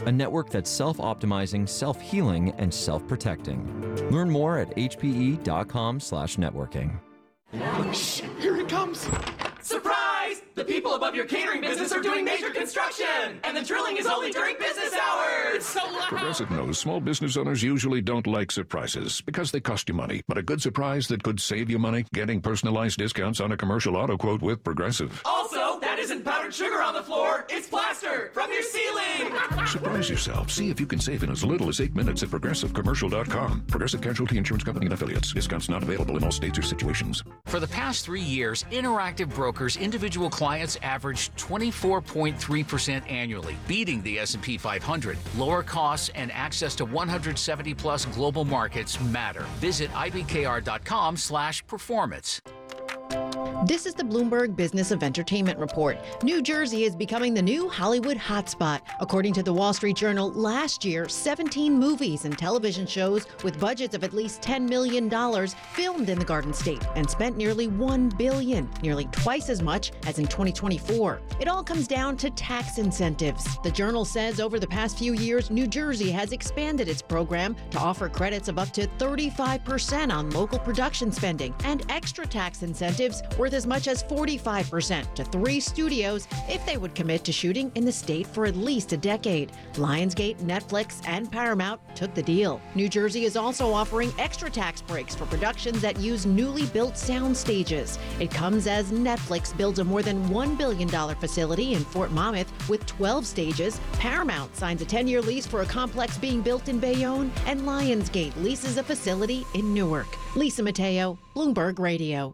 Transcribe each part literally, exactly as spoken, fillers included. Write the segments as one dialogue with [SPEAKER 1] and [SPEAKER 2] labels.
[SPEAKER 1] a network that's self-optimizing, self-healing, and self-protecting. Learn more at h p e dot com slash networking.
[SPEAKER 2] Shh, here it comes. Surprise! The people above your catering business are doing major construction, and the drilling is only during business hours. So loud.
[SPEAKER 3] Progressive knows small business owners usually don't like surprises because they cost you money. But a good surprise that could save you money? Getting personalized discounts on a commercial auto quote with Progressive.
[SPEAKER 2] Also, that isn't powdered sugar on the floor. It's plaster from your ceiling.
[SPEAKER 3] Surprise yourself. See if you can save in as little as eight minutes at progressive commercial dot com. Progressive Casualty Insurance Company and Affiliates. Discounts not available in all states or situations.
[SPEAKER 4] For the past three years, Interactive Brokers individual clients averaged twenty-four point three percent annually, beating the S and P five hundred. Lower costs and access to one hundred seventy plus global markets matter. Visit I B K R dot com slash performance.
[SPEAKER 5] This is the Bloomberg Business of Entertainment Report. New Jersey is becoming the new Hollywood hotspot. According to the Wall Street Journal, last year, seventeen movies and television shows with budgets of at least ten million dollars filmed in the Garden State and spent nearly one billion dollars, nearly twice as much as in twenty twenty-four. It all comes down to tax incentives. The Journal says over the past few years, New Jersey has expanded its program to offer credits of up to thirty-five percent on local production spending and extra tax incentives worth as much as forty-five percent to three studios if they would commit to shooting in the state for at least a decade. Lionsgate, Netflix, and Paramount took the deal. New Jersey is also offering extra tax breaks for productions that use newly built sound stages. It comes as Netflix builds a more than one billion dollars facility in Fort Monmouth with twelve stages. Paramount signs a ten-year lease for a complex being built in Bayonne, and Lionsgate leases a facility in Newark. Lisa Mateo, Bloomberg Radio.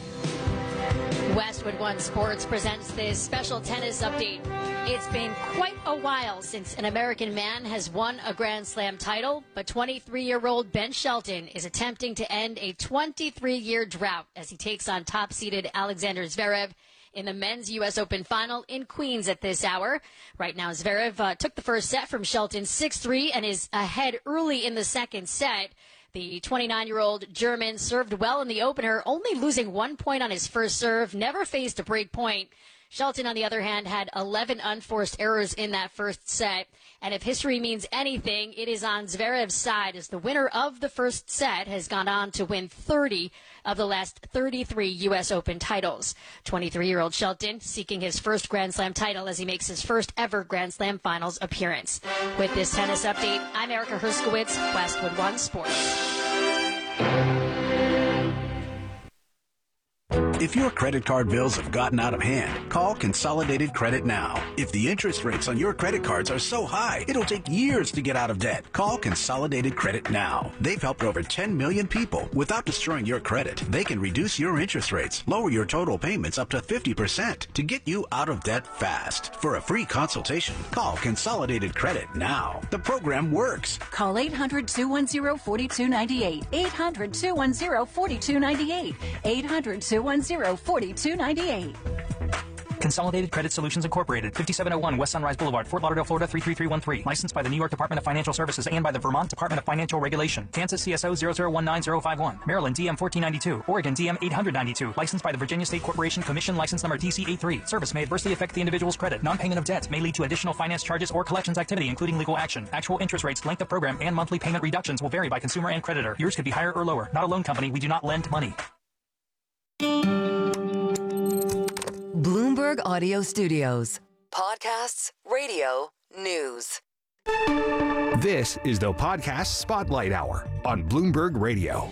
[SPEAKER 6] Westwood One Sports presents this special tennis update. It's been quite a while since an American man has won a Grand Slam title, but twenty-three-year-old Ben Shelton is attempting to end a twenty-three-year drought as he takes on top-seeded Alexander Zverev in the men's U S Open final in Queens at this hour. Right now, Zverev uh, took the first set from Shelton six three and is ahead early in the second set. The twenty-nine-year-old German served well in the opener, only losing one point on his first serve, never faced a break point. Shelton, on the other hand, had eleven unforced errors in that first set. And if history means anything, it is on Zverev's side, as the winner of the first set has gone on to win thirty of the last thirty-three U S Open titles. twenty-three-year-old Shelton seeking his first Grand Slam title as he makes his first ever Grand Slam Finals appearance. With this tennis update, I'm Erica Herskowitz, Westwood One Sports.
[SPEAKER 7] If your credit card bills have gotten out of hand, call Consolidated Credit now. If the interest rates on your credit cards are so high, it'll take years to get out of debt. Call Consolidated Credit now. They've helped over ten million people without destroying your credit. They can reduce your interest rates, lower your total payments up to fifty percent to get you out of debt fast. For a free consultation, call Consolidated Credit now. The program works.
[SPEAKER 8] Call eight hundred, two one zero, four two nine eight. eight hundred, two one zero, four two nine eight. eight hundred, two one zero, four two nine eight.
[SPEAKER 9] Consolidated Credit Solutions Incorporated, fifty-seven oh one West Sunrise Boulevard, Fort Lauderdale, Florida three three three one three. Licensed by the New York Department of Financial Services and by the Vermont Department of Financial Regulation. Kansas C S O zero zero one nine zero five one. Maryland D M fourteen ninety-two. Oregon D M eight ninety-two. Licensed by the Virginia State Corporation Commission license number T C eighty-three. Service may adversely affect the individual's credit. Non-payment of debt may lead to additional finance charges or collections activity, including legal action. Actual interest rates, length of program, and monthly payment reductions will vary by consumer and creditor. Yours could be higher or lower. Not a loan company. We do not lend money.
[SPEAKER 10] Bloomberg Audio Studios. Podcasts, radio, news.
[SPEAKER 11] This is the Podcast Spotlight Hour on Bloomberg Radio.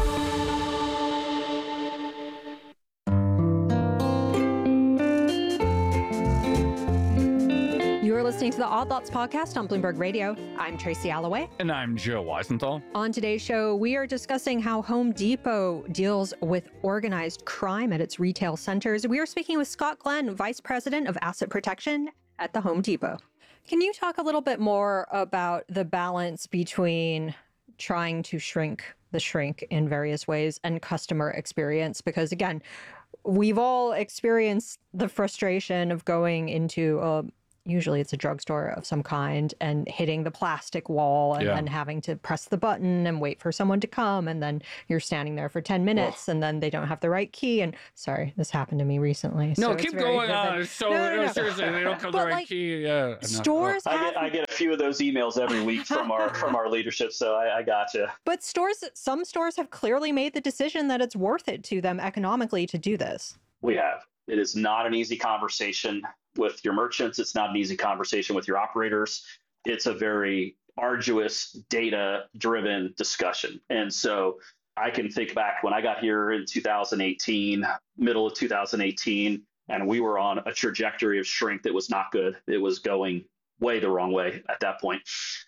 [SPEAKER 12] You're listening to the Odd Lots podcast on Bloomberg Radio. I'm Tracy Alloway.
[SPEAKER 13] And I'm Joe Weisenthal.
[SPEAKER 12] On today's show, we are discussing how Home Depot deals with organized crime at its retail centers. We are speaking with Scott Glenn, Vice President of Asset Protection at the Home Depot. Can you talk a little bit more about the balance between trying to shrink the shrink in various ways and customer experience? Because again, we've all experienced the frustration of going into a usually it's a drugstore of some kind, and hitting the plastic wall and
[SPEAKER 13] Yeah.
[SPEAKER 12] then having to press the button and wait for someone to come. And then you're standing there for ten minutes and then they don't have the right key. And sorry, this happened to me recently.
[SPEAKER 13] No,
[SPEAKER 12] so it's
[SPEAKER 13] keep
[SPEAKER 12] very
[SPEAKER 13] going
[SPEAKER 12] vivid.
[SPEAKER 13] on. It's so,
[SPEAKER 12] No, no, no.
[SPEAKER 13] seriously, they don't come to
[SPEAKER 12] But,
[SPEAKER 13] the right
[SPEAKER 12] like,
[SPEAKER 13] key. Yeah, no.
[SPEAKER 12] stores
[SPEAKER 14] I
[SPEAKER 12] have
[SPEAKER 14] get, I get a few of those emails every week from our from our leadership, so I, I gotcha.
[SPEAKER 12] But stores, some stores have clearly made the decision that it's worth it to them economically to do this.
[SPEAKER 14] We have. It is not an easy conversation with your merchants. It's not an easy conversation with your operators. It's a very arduous, data-driven discussion. And so I can think back when I got here in two thousand eighteen, middle of two thousand eighteen, and we were on a trajectory of shrink that was not good. It was going way the wrong way at that point.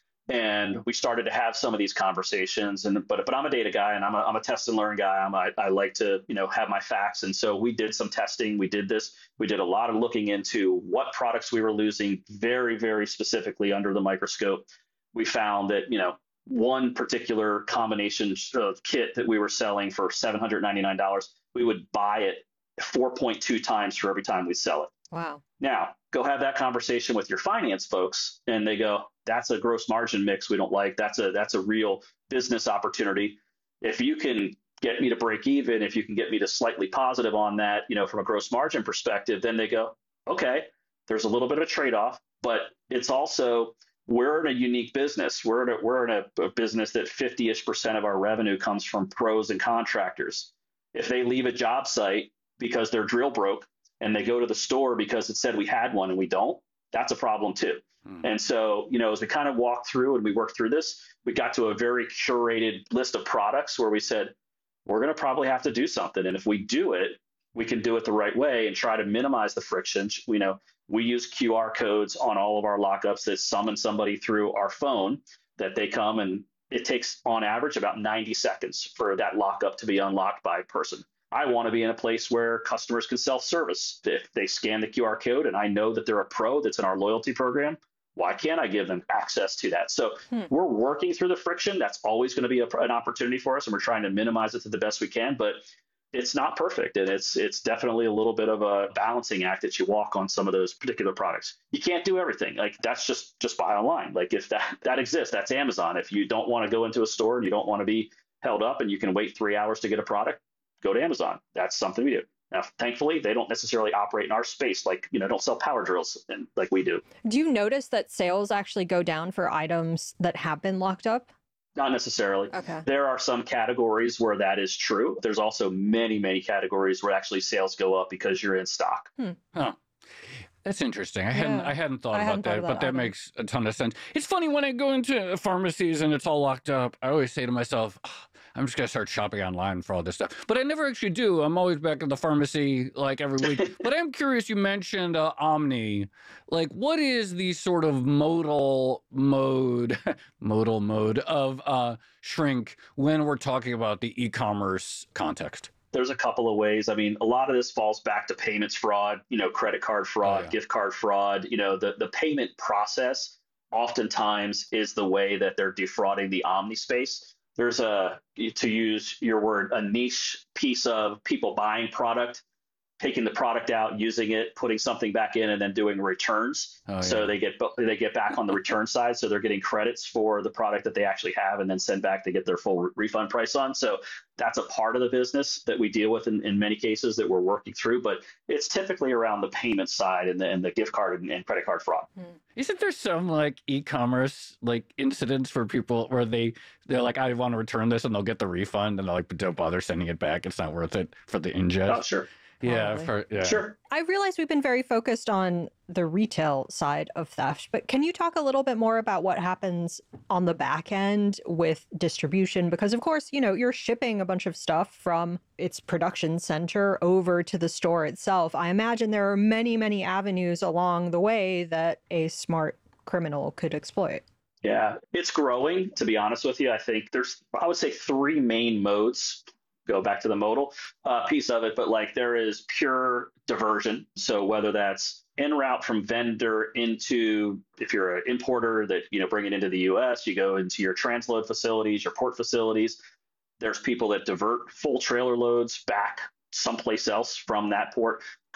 [SPEAKER 14] And we started to have some of these conversations, and but but I'm a data guy, and I'm a, I'm a test and learn guy. I'm a, I like to you know have my facts, and so we did some testing. We did this. We did a lot of looking into what products we were losing, very very specifically under the microscope. We found that you know one particular combination of kit that we were selling for seven hundred ninety-nine dollars, we would buy it four point two times for every time we sell it.
[SPEAKER 12] Wow.
[SPEAKER 14] Now, go have that conversation with your finance folks, and they go, that's a gross margin mix we don't like. That's a that's a real business opportunity. If you can get me to break even, if you can get me to slightly positive on that, you know, from a gross margin perspective, then they go, okay, there's a little bit of a trade-off, but it's also, we're in a unique business. We're in a, we're in a, a business that fifty-ish percent of our revenue comes from pros and contractors. If they leave a job site because their drill broke, and they go to the store because it said we had one and we don't, that's a problem too. Hmm. And so, you know, as we kind of walked through and we worked through this, we got to a very curated list of products where we said, we're going to probably have to do something. And if we do it, we can do it the right way and try to minimize the friction. We know we use Q R codes on all of our lockups that summon somebody through our phone, that they come, and it takes on average about ninety seconds for that lockup to be unlocked by a person. I want to be in a place where customers can self-service. If they scan the Q R code and I know that they're a pro that's in our loyalty program, why can't I give them access to that? So hmm. we're working through the friction. That's always going to be a, an opportunity for us, and we're trying to minimize it to the best we can. But it's not perfect, and it's it's definitely a little bit of a balancing act that you walk on some of those particular products. You can't do everything. Like that's just just buy online. Like if that that exists, that's Amazon. If you don't want to go into a store and you don't want to be held up and you can wait three hours to get a product, go to Amazon. That's something we do. Now, thankfully, they don't necessarily operate in our space, like, you know, don't sell power drills and, like we do.
[SPEAKER 12] Do you notice that sales actually go down for items that have been locked up?
[SPEAKER 14] Not necessarily.
[SPEAKER 12] Okay.
[SPEAKER 14] There are some categories where that is true. There's also many, many categories where actually sales go up because you're in stock.
[SPEAKER 12] Hmm.
[SPEAKER 13] Huh. That's interesting. I hadn't
[SPEAKER 12] Yeah.
[SPEAKER 13] I hadn't thought
[SPEAKER 12] I
[SPEAKER 13] about
[SPEAKER 12] hadn't
[SPEAKER 13] that,
[SPEAKER 12] thought of
[SPEAKER 13] but
[SPEAKER 12] that
[SPEAKER 13] that
[SPEAKER 12] either.
[SPEAKER 13] makes a ton of sense. It's funny when I go into pharmacies and it's all locked up, I always say to myself, "Oh, I'm just gonna start shopping online for all this stuff." But I never actually do. I'm always back at the pharmacy like every week. But I'm curious, you mentioned uh, Omni. Like, what is the sort of modal mode, modal mode of uh, shrink when we're talking about the e-commerce context?
[SPEAKER 14] There's a couple of ways. I mean, a lot of this falls back to payments fraud, you know, credit card fraud,
[SPEAKER 13] Oh, yeah.
[SPEAKER 14] gift card fraud. You know, the, the payment process oftentimes is the way that they're defrauding the Omni space. There's a, to use your word, a niche piece of people buying product, taking the product out, using it, putting something back in, and then doing returns.
[SPEAKER 13] Oh,
[SPEAKER 14] So
[SPEAKER 13] yeah.
[SPEAKER 14] they get they get back on the return side. So they're getting credits for the product that they actually have and then send back to get their full re- refund price on. So that's a part of the business that we deal with in, in many cases that we're working through. But it's typically around the payment side and the, and the gift card and, and credit card fraud.
[SPEAKER 13] Isn't there some like e-commerce like incidents for people where they they're like, I want to return this, and they'll get the refund, and they're like, but don't bother sending it back. It's not worth it for the ingest.
[SPEAKER 14] Oh, sure.
[SPEAKER 13] Yeah,
[SPEAKER 12] Probably.
[SPEAKER 13] for, yeah.
[SPEAKER 14] Sure.
[SPEAKER 12] I realize we've been very focused on the retail side of theft, but can you talk a little bit more about what happens on the back end with distribution? Because, of course, you know, you're shipping a bunch of stuff from its production center over to the store itself. I imagine there are many, many avenues along the way that a smart criminal could exploit.
[SPEAKER 14] Yeah, it's growing, to be honest with you. I think there's, I would say, three main modes. Go back to the modal uh, piece of it, but like there is pure diversion. So whether that's en route from vendor into, if you're an importer that, you know, bring it into the U S, you go into your transload facilities, your port facilities. There's people that divert full trailer loads back someplace else from that port.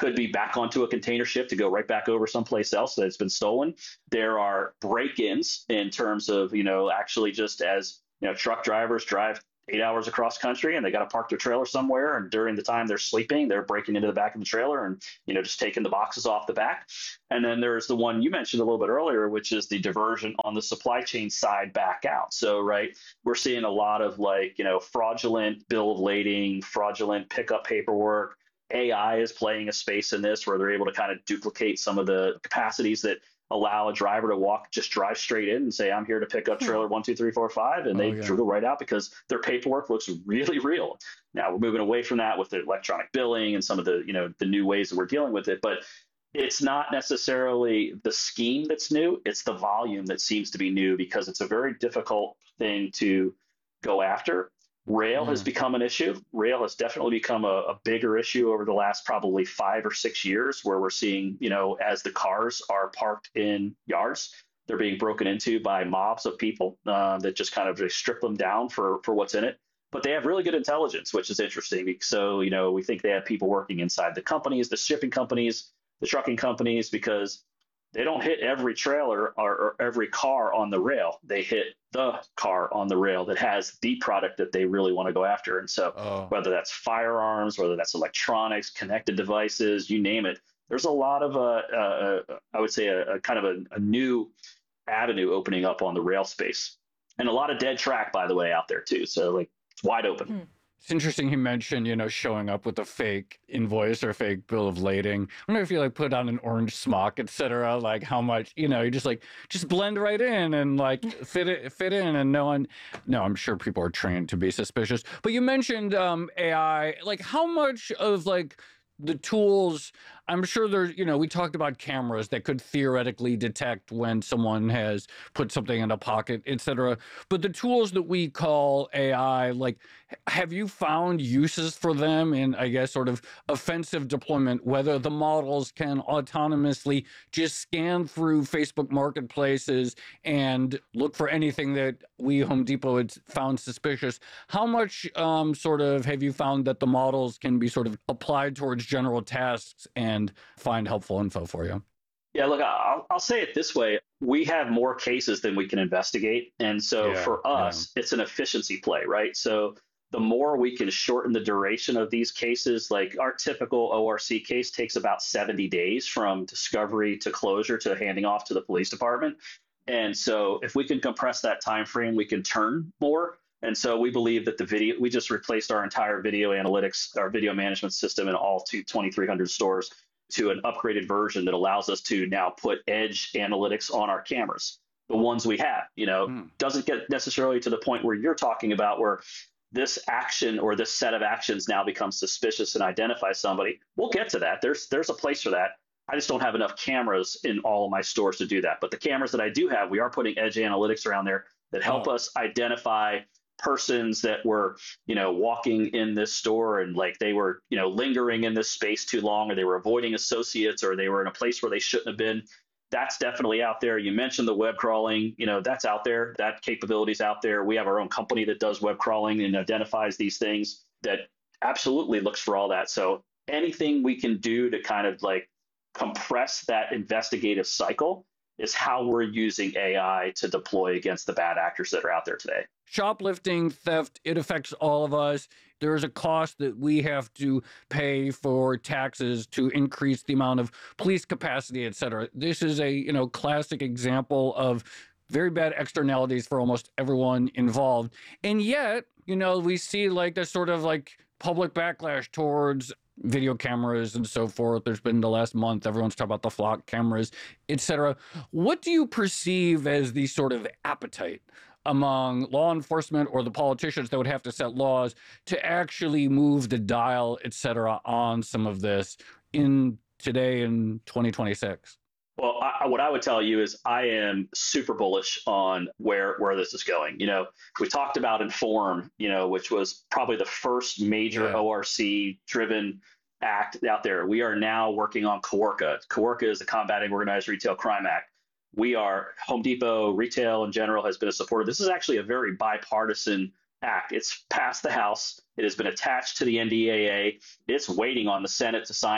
[SPEAKER 14] could be back onto a container ship to go right back over someplace else that's been stolen. There are break-ins in terms of, you know, actually just as, you know, truck drivers drive eight hours across country and they got to park their trailer somewhere. And during the time they're sleeping, they're breaking into the back of the trailer and, you know, just taking the boxes off the back. And then there's the one you mentioned a little bit earlier, which is the diversion on the supply chain side back out. So, right, we're seeing a lot of like, you know, fraudulent bill of lading, fraudulent pickup paperwork. A I is playing a space in this where they're able to kind of duplicate some of the capacities that allow a driver to walk, just drive straight in and say, I'm here to pick up trailer one, two, three, four, five. And
[SPEAKER 13] Oh,
[SPEAKER 14] they
[SPEAKER 13] yeah.
[SPEAKER 14] dribble right out because their paperwork looks really real. Now we're moving away from that with the electronic billing and some of the, you know, the new ways that we're dealing with it. But it's not necessarily the scheme that's new. It's the volume that seems to be new because it's a very difficult thing to go after. Rail has become an issue. Rail has definitely become a, a bigger issue over the last probably five or six years where we're seeing, you know, as the cars are parked in yards, they're being broken into by mobs of people uh, that just kind of just strip them down for, for what's in it. But they have really good intelligence, which is interesting. So, you know, we think they have people working inside the companies, the shipping companies, the trucking companies, because they don't hit every trailer or, or every car on the rail. They hit the car on the rail that has the product that they really want to go after. And so
[SPEAKER 13] Oh.
[SPEAKER 14] whether that's firearms, whether that's electronics, connected devices, you name it, there's a lot of, uh, uh, I would say, a, a kind of a, a new avenue opening up on the rail space. And a lot of dead track, by the way, out there too. So like it's wide open.
[SPEAKER 13] It's interesting he mentioned, you know, showing up with a fake invoice or a fake bill of lading. I wonder if you like put on an orange smock, et cetera, like how much, you know, you just like, just blend right in and like fit it, fit in and no one, no, I'm sure people are trained to be suspicious. But you mentioned um, A I, like how much of like the tools, I'm sure there's, you know, we talked about cameras that could theoretically detect when someone has put something in a pocket, et cetera. But the tools that we call A I, like, have you found uses for them in, I guess, sort of offensive deployment, whether the models can autonomously just scan through Facebook marketplaces and look for anything that we, Home Depot, had found suspicious? How much um, sort of have you found that the models can be sort of applied towards general tasks and find helpful info for you?
[SPEAKER 14] Yeah, look, I'll, I'll say it this way. We have more cases than we can investigate. And so
[SPEAKER 13] Yeah,
[SPEAKER 14] for us, it's an efficiency play, right? So the more we can shorten the duration of these cases, like our typical O R C case takes about seventy days from discovery to closure to handing off to the police department. And so if we can compress that time frame, we can turn more. And so we believe that the video, we just replaced our entire video analytics, our video management system in all twenty-three hundred stores to an upgraded version that allows us to now put edge analytics on our cameras. The ones we have, you know,
[SPEAKER 13] Mm.
[SPEAKER 14] doesn't get necessarily to the point where you're talking about where this action or this set of actions now becomes suspicious and identifies somebody. We'll get to that. There's there's a place for that. I just don't have enough cameras in all of my stores to do that. But the cameras that I do have, we are putting edge analytics around there that help
[SPEAKER 13] Oh.
[SPEAKER 14] us identify persons that were, you know, walking in this store and like they were, you know, lingering in this space too long, or they were avoiding associates, or they were in a place where they shouldn't have been. That's definitely out there. You mentioned the web crawling, you know, that's out there. That capability is out there. We have our own company that does web crawling and identifies these things that absolutely looks for all that. So anything we can do to kind of like compress that investigative cycle is how we're using A I to deploy against the bad actors that are out there today.
[SPEAKER 13] Shoplifting, theft, it affects all of us. There is a cost that we have to pay for taxes to increase the amount of police capacity, et cetera. This is a, you know, classic example of very bad externalities for almost everyone involved. And yet, you know, we see like this sort of like public backlash towards video cameras and so forth. There's been the last month, everyone's talking about the flock cameras, et cetera. What do you perceive as the sort of appetite among law enforcement or the politicians that would have to set laws to actually move the dial, et cetera, on some of this in today in twenty twenty-six?
[SPEAKER 14] Well, I, what I would tell you is I am super bullish on where where this is going. You know, we talked about Inform, you know, which was probably the first major
[SPEAKER 13] Yeah.
[SPEAKER 14] O R C-driven act out there. We are now working on CORCA. CORCA is the Combating Organized Retail Crime Act. We are, Home Depot, retail in general has been a supporter. This is actually a very bipartisan act. It's passed the House. It has been attached to the N D A A. It's waiting on the Senate to sign it.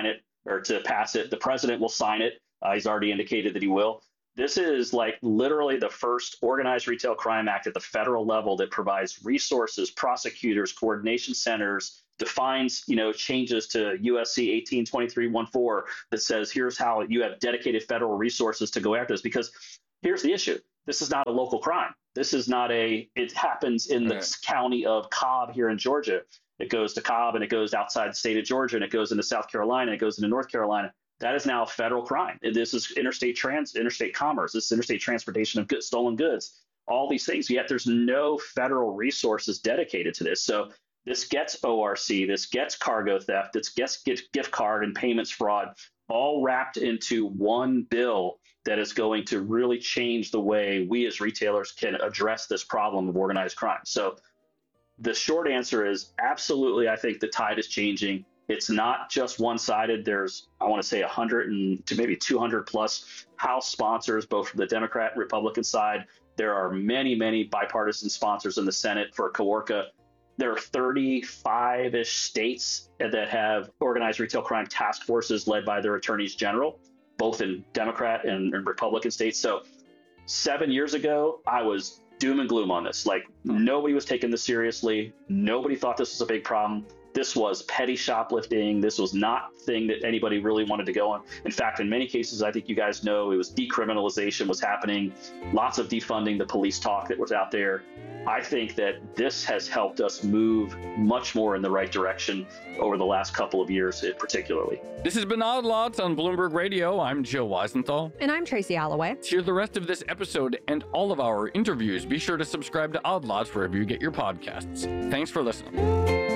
[SPEAKER 14] or to pass it. The president will sign it. Uh, he's already indicated that he will. This is like literally the first organized retail crime act at the federal level that provides resources, prosecutors, coordination centers, defines, you know, changes to U S C eighteen twenty-three fourteen that says, here's how you have dedicated federal resources to go after this. Because here's the issue. This is not a local crime. This is not a, it happens in the right. county of Cobb here in Georgia. It goes to Cobb and it goes outside the state of Georgia and it goes into South Carolina, and it goes into North Carolina. That is now a federal crime. This is interstate trans, interstate commerce. This is interstate transportation of goods, stolen goods, all these things. Yet there's no federal resources dedicated to this. So this gets O R C, this gets cargo theft, this gets gift card and payments fraud, all wrapped into one bill that is going to really change the way we as retailers can address this problem of organized crime. So the short answer is absolutely, I think the tide is changing. It's not just one-sided. There's, I want to say, one hundred and to maybe two hundred plus House sponsors, both from the Democrat and Republican side. There are many, many bipartisan sponsors in the Senate for Kaworka. There are thirty-five-ish states that have organized retail crime task forces led by their attorneys general, both in Democrat and, and Republican states. So seven years ago, I was doom and gloom on this. Like, nobody was taking this seriously. Nobody thought this was a big problem. This was petty shoplifting. This was not a thing that anybody really wanted to go on. In fact, in many cases, I think you guys know, it was decriminalization was happening, lots of defunding the police talk that was out there. I think that this has helped us move much more in the right direction over the last couple of years, particularly.
[SPEAKER 13] This has been Odd Lots on Bloomberg Radio. I'm Joe Weisenthal.
[SPEAKER 12] And I'm Tracy Alloway.
[SPEAKER 13] To hear the rest of this episode and all of our interviews, be sure to subscribe to Odd Lots wherever you get your podcasts. Thanks for listening.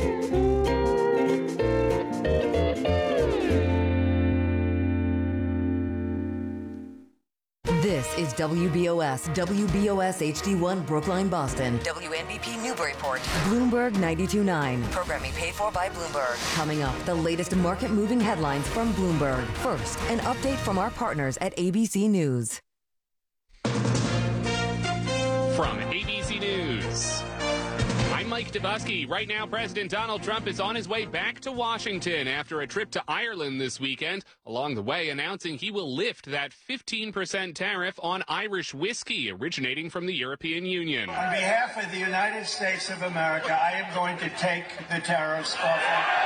[SPEAKER 10] This is W B O S, W B O S H D one Brookline, Boston. W N B P Newburyport. Bloomberg ninety-two point nine. Programming paid for by Bloomberg. Coming up, the latest market-moving headlines from Bloomberg. First, an update from our partners at A B C News.
[SPEAKER 15] From A B C News, I'm Mike Dubusky. Right now, President Donald Trump is on his way back to Washington after a trip to Ireland this weekend, along the way announcing he will lift that fifteen percent tariff on Irish whiskey originating from the European Union.
[SPEAKER 16] On behalf of the United States of America, I am going to take the tariffs off.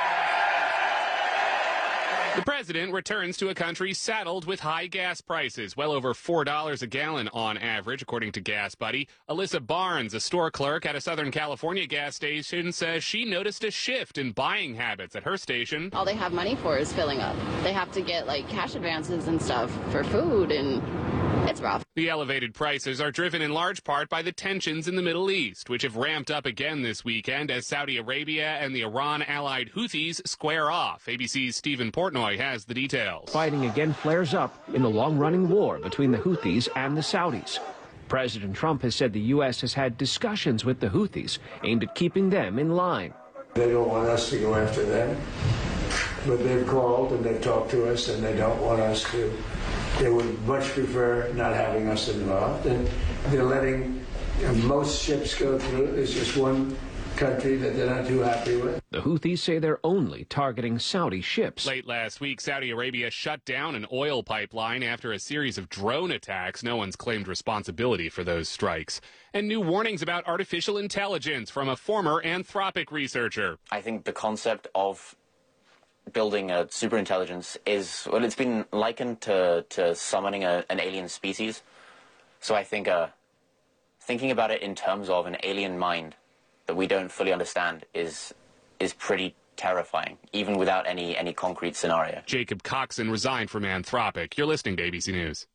[SPEAKER 15] The president returns to a country saddled with high gas prices, well over four dollars a gallon on average, according to Gas Buddy. Alyssa Barnes, a store clerk at a Southern California gas station, says she noticed a shift in buying habits at her station.
[SPEAKER 17] All they have money for is filling up. They have to get like cash advances and stuff for food, and it's rough.
[SPEAKER 15] The elevated prices are driven in large part by the tensions in the Middle East, which have ramped up again this weekend as Saudi Arabia and the Iran-allied Houthis square off. A B C's Stephen Portnoy has the details.
[SPEAKER 18] Fighting again flares up in the long-running war between the Houthis and the Saudis. President Trump has said the U S has had discussions with the Houthis aimed at keeping them in line.
[SPEAKER 16] They don't want us to go after them, but they've called and they've talked to us, and they don't want us to. They would much prefer not having us involved, and they're letting you know, most ships go through. There's just one country that they're not too happy with.
[SPEAKER 18] The Houthis say they're only targeting Saudi ships.
[SPEAKER 15] Late last week, Saudi Arabia shut down an oil pipeline after a series of drone attacks. No one's claimed responsibility for those strikes. And new warnings about artificial intelligence from a former Anthropic researcher.
[SPEAKER 19] I think the concept of building a superintelligence is, well, it's been likened to, to summoning a, an alien species. So I think uh, thinking about it in terms of an alien mind that we don't fully understand is is pretty terrifying, even without any, any concrete scenario.
[SPEAKER 15] Jacob Coxon resigned from Anthropic. You're listening to A B C News.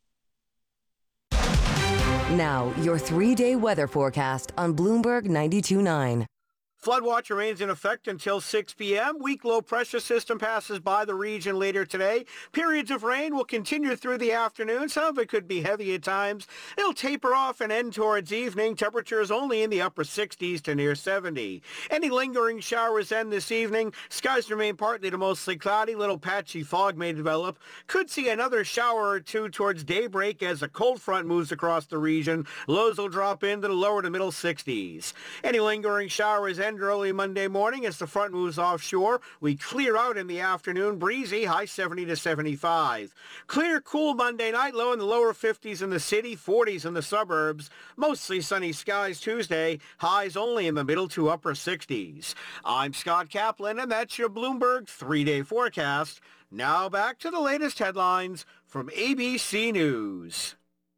[SPEAKER 10] Now, your three-day weather forecast on Bloomberg ninety-two point nine.
[SPEAKER 20] Flood watch remains in effect until six p.m. Weak low pressure system passes by the region later today. Periods of rain will continue through the afternoon. Some of it could be heavy at times. It'll taper off and end towards evening. Temperatures only in the upper sixties to near seventy. Any lingering showers end this evening. Skies remain partly to mostly cloudy. Little patchy fog may develop. Could see another shower or two towards daybreak as a cold front moves across the region. Lows will drop into the lower to middle sixties. Any lingering showers end extend early Monday morning as the front moves offshore. We clear out in the afternoon, breezy, high seventy to seventy-five. Clear, cool Monday night, low in the lower fifties in the city, forties in the suburbs. Mostly sunny skies Tuesday, highs only in the middle to upper sixties. I'm Scott Kaplan, and that's your Bloomberg three-day forecast. Now back to the latest headlines from A B C News.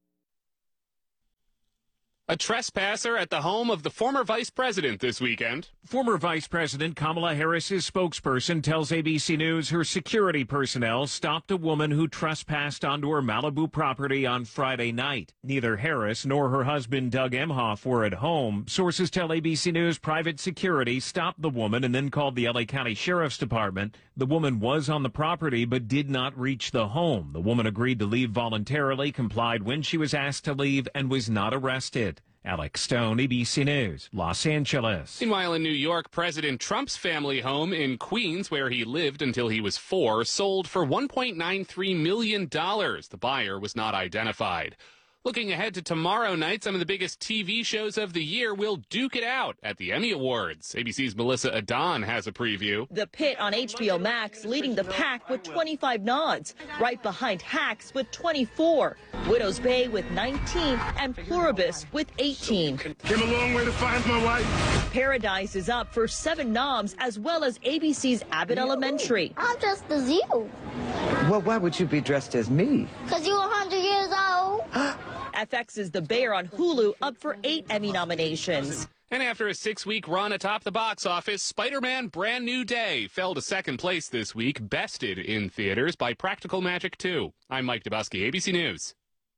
[SPEAKER 15] A trespasser at the home of the former vice president this weekend.
[SPEAKER 18] Former Vice President Kamala Harris's spokesperson tells A B C News her security personnel stopped a woman who trespassed onto her Malibu property on Friday night. Neither Harris nor her husband Doug Emhoff were at home. Sources tell A B C News private security stopped the woman and then called the L A County Sheriff's Department. The woman was on the property but did not reach the home. The woman agreed to leave voluntarily, complied when she was asked to leave, and was not arrested. Alex Stone, A B C News, Los Angeles.
[SPEAKER 15] Meanwhile, in New York, President Trump's family home in Queens, where he lived until he was four, sold for one point nine three million dollars. The buyer was not identified. Looking ahead to tomorrow night, some of the biggest T V shows of the year will duke it out at the Emmy Awards. A B C's Melissa Adon has a preview.
[SPEAKER 21] The Pit on H B O Max leading the pack with twenty-five nods, right behind Hacks with twenty-four, Widow's Bay with nineteen, and Pluribus with eighteen.
[SPEAKER 22] Came a long way to find my wife.
[SPEAKER 21] Paradise is up for seven noms, as well as A B C's Abbott Elementary.
[SPEAKER 23] I'm dressed as you.
[SPEAKER 24] Well, why would you be dressed as me?
[SPEAKER 23] Because you're one hundred years old.
[SPEAKER 21] F X's The Bear on Hulu up for eight Emmy nominations.
[SPEAKER 15] And after a six-week run atop the box office, Spider-Man Brand New Day fell to second place this week, bested in theaters by Practical Magic two. I'm Mike Dubusky, A B C News.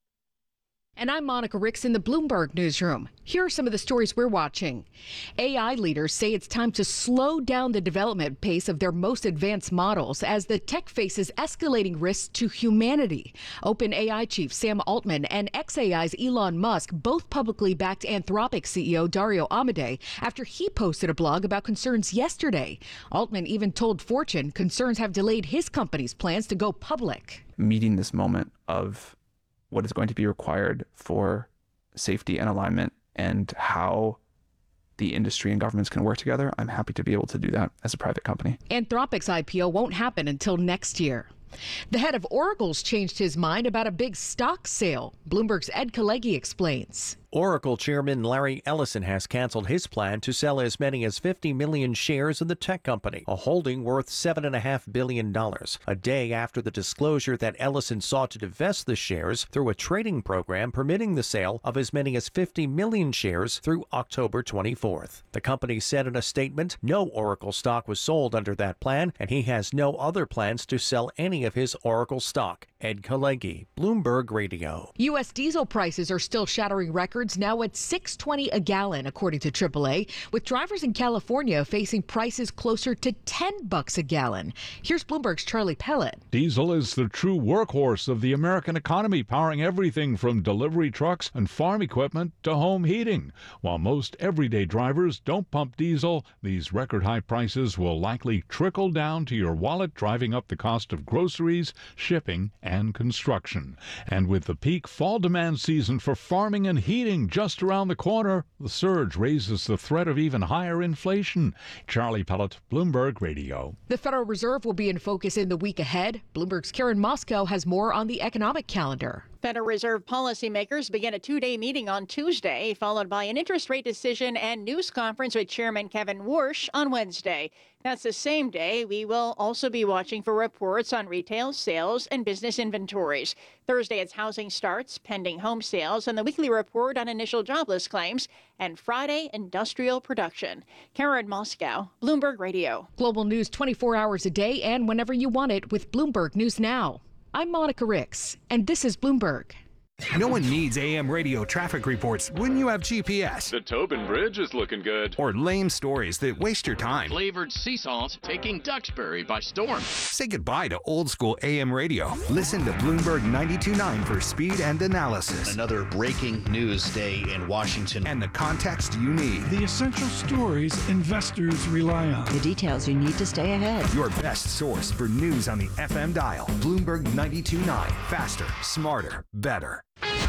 [SPEAKER 25] And I'm Monica Ricks in the Bloomberg Newsroom. Here are some of the stories we're watching. A I leaders say it's time to slow down the development pace of their most advanced models as the tech faces escalating risks to humanity. OpenAI chief Sam Altman and xAI's Elon Musk both publicly backed Anthropic C E O Dario Amodei after he posted a blog about concerns yesterday. Altman even told Fortune concerns have delayed his company's plans to go public.
[SPEAKER 26] Meeting this moment of what is going to be required for safety and alignment and how the industry and governments can work together, I'm happy to be able to do that as a private company.
[SPEAKER 25] Anthropic's I P O won't happen until next year. The head of Oracle's changed his mind about a big stock sale. Bloomberg's Ed Kalegi explains.
[SPEAKER 27] Oracle chairman Larry Ellison has canceled his plan to sell as many as fifty million shares in the tech company, a holding worth seven point five billion dollars, a day after the disclosure that Ellison sought to divest the shares through a trading program permitting the sale of as many as fifty million shares through October twenty-fourth. The company said in a statement no Oracle stock was sold under that plan, and he has no other plans to sell any of his Oracle stock. Ed Kalegi, Bloomberg Radio.
[SPEAKER 25] U S diesel prices are still shattering records, now at six twenty a gallon, according to triple A, with drivers in California facing prices closer to ten bucks a gallon. Here's Bloomberg's Charlie Pellet.
[SPEAKER 28] Diesel is the true workhorse of the American economy, powering everything from delivery trucks and farm equipment to home heating. While most everyday drivers don't pump diesel, these record high prices will likely trickle down to your wallet, driving up the cost of groceries, shipping, and construction. And with the peak fall demand season for farming and heating just around the corner, the surge raises the threat of even higher inflation. Charlie Pellet, Bloomberg Radio.
[SPEAKER 25] The Federal Reserve will be in focus in the week ahead. Bloomberg's Karen Moscow has more on the economic calendar.
[SPEAKER 29] Federal Reserve policymakers begin a two-day meeting on Tuesday, followed by an interest rate decision and news conference with Chairman Kevin Warsh on Wednesday. That's the same day we will also be watching for reports on retail sales and business inventories. Thursday, it's housing starts, pending home sales, and the weekly report on initial jobless claims. And Friday, industrial production. Karen Moscow, Bloomberg Radio.
[SPEAKER 25] Global news twenty-four hours a day and whenever you want it with Bloomberg News Now. I'm Monica Ricks, and this is Bloomberg.
[SPEAKER 11] No one needs A M radio traffic reports when you have G P S.
[SPEAKER 30] The Tobin Bridge is looking good.
[SPEAKER 11] Or lame stories that waste your time.
[SPEAKER 31] Flavored sea salt taking Duxbury by storm.
[SPEAKER 11] Say goodbye to old school A M radio. Listen to Bloomberg ninety-two point nine for speed and analysis.
[SPEAKER 32] Another breaking news day in Washington.
[SPEAKER 11] And the context you need.
[SPEAKER 33] The essential stories investors rely on.
[SPEAKER 10] The details you need to stay ahead.
[SPEAKER 11] Your best source for news on the F M dial. Bloomberg ninety-two point nine. Faster, smarter, better.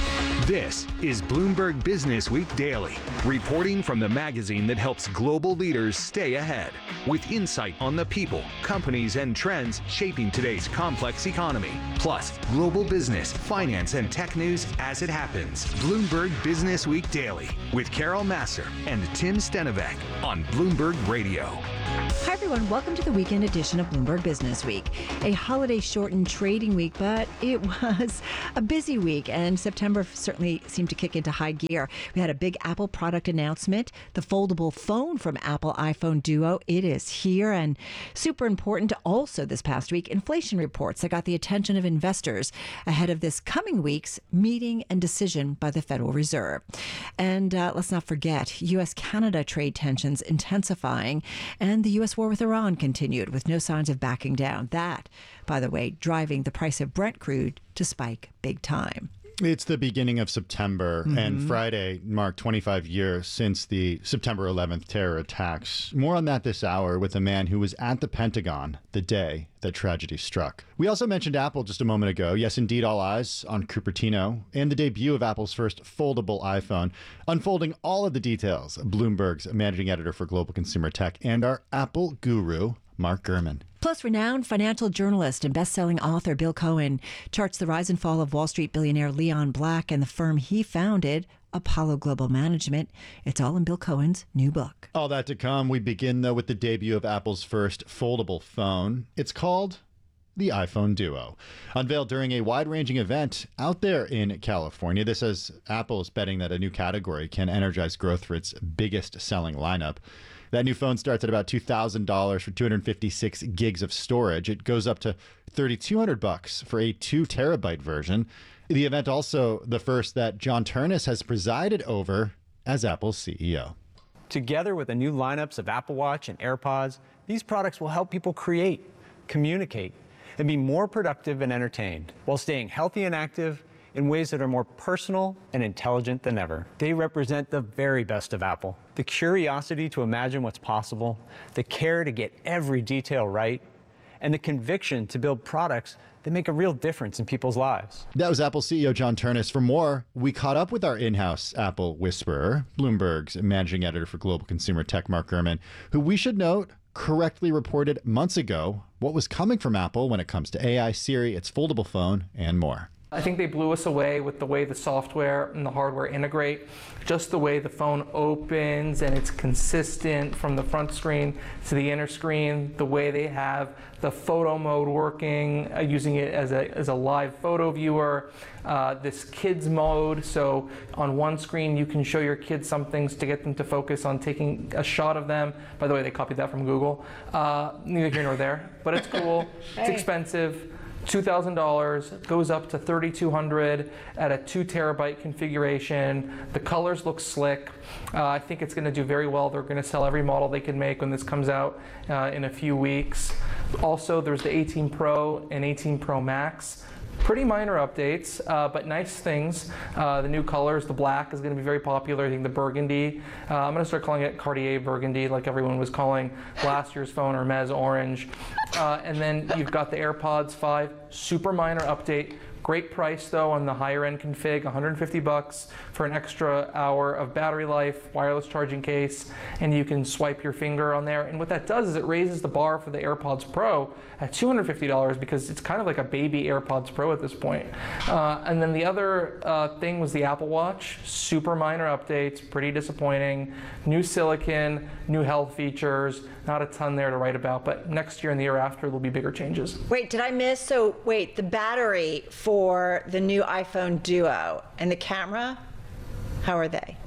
[SPEAKER 11] This is Bloomberg Business Week Daily, reporting from the magazine that helps global leaders stay ahead, with insight on the people, companies, and trends shaping today's complex economy, plus global business, finance, and tech news as it happens. Bloomberg Business Week Daily with Carol Massar and Tim Stenovec on Bloomberg Radio.
[SPEAKER 1] Hi, everyone. Welcome to the weekend edition of Bloomberg Business Week. A holiday-shortened trading week, but it was a busy week, and September certainly seemed to kick into high gear. We had a big Apple product announcement, the foldable phone from Apple iPhone Duo. It is here, and super important also this past week, inflation reports that got the attention of investors ahead of this coming week's meeting and decision by the Federal Reserve. And uh, let's not forget, U S Canada trade tensions intensifying, and the U S war with Iran continued with no signs of backing down. That, by the way, driving the price of Brent crude to spike big time.
[SPEAKER 2] It's the beginning of September, mm-hmm. and Friday marked twenty-five years since the September eleventh terror attacks. More on that this hour with a man who was at the Pentagon the day that tragedy struck. We also mentioned Apple just a moment ago. Yes, indeed, all eyes on Cupertino and the debut of Apple's first foldable iPhone. Unfolding all of the details, Bloomberg's managing editor for global consumer tech and our Apple guru, Mark Gurman.
[SPEAKER 1] Plus, renowned financial journalist and best-selling author Bill Cohen charts the rise and fall of Wall Street billionaire Leon Black and the firm he founded, Apollo Global Management. It's all in Bill Cohen's new book.
[SPEAKER 2] All that to come. We begin, though, with the debut of Apple's first foldable phone. It's called the iPhone Duo, unveiled during a wide-ranging event out there in California. This as Apple is betting that a new category can energize growth for its biggest-selling lineup. That new phone starts at about two thousand dollars for two hundred fifty-six gigs of storage. It goes up to thirty-two hundred bucks for a two terabyte version. The event also the first that John Ternus has presided over as Apple's C E O.
[SPEAKER 3] Together with the new lineups of Apple Watch and AirPods, these products will help people create, communicate, and be more productive and entertained while staying healthy and active in ways that are more personal and intelligent than ever. They represent the very best of Apple. The curiosity to imagine what's possible, the care to get every detail right, and the conviction to build products that make a real difference in people's lives.
[SPEAKER 2] That was Apple C E O John Ternus. For more, we caught up with our in-house Apple whisperer, Bloomberg's managing editor for global consumer tech, Mark Gurman, who we should note correctly reported months ago what was coming from Apple when it comes to A I, Siri, its foldable phone, and more.
[SPEAKER 4] I think they blew us away with the way the software and the hardware integrate, just the way the phone opens and it's consistent from the front screen to the inner screen, the way they have the photo mode working, uh, using it as a, as a live photo viewer, uh, this kids mode, so on one screen you can show your kids some things to get them to focus on taking a shot of them. By the way, they copied that from Google. Uh, neither here nor there, but it's cool. Hey. It's expensive. two thousand dollars, goes up to thirty-two hundred dollars at a two terabyte configuration. The colors look slick. Uh, I think it's going to do very well. They're going to sell every model they can make when this comes out uh, in a few weeks. Also, there's the eighteen Pro and eighteen Pro Max. Pretty minor updates, uh, but nice things. Uh, the new colors, the black is going to be very popular. I think the burgundy. Uh, I'm going to start calling it Cartier burgundy, like everyone was calling last year's phone, Hermes orange. Uh, and then you've got the AirPods five, super minor update. Great price though on the higher end config, one hundred fifty bucks for an extra hour of battery life, wireless charging case, and you can swipe your finger on there. And what that does is it raises the bar for the AirPods Pro at two hundred fifty dollars because it's kind of like a baby AirPods Pro at this point. Uh, and then the other uh, thing was the Apple Watch, super minor updates, pretty disappointing. New silicon, new health features, not a ton there to write about, but next year and the year after there'll be bigger changes.
[SPEAKER 5] Wait, did I miss? So wait, the battery for For the new iPhone Duo and the camera, how are they?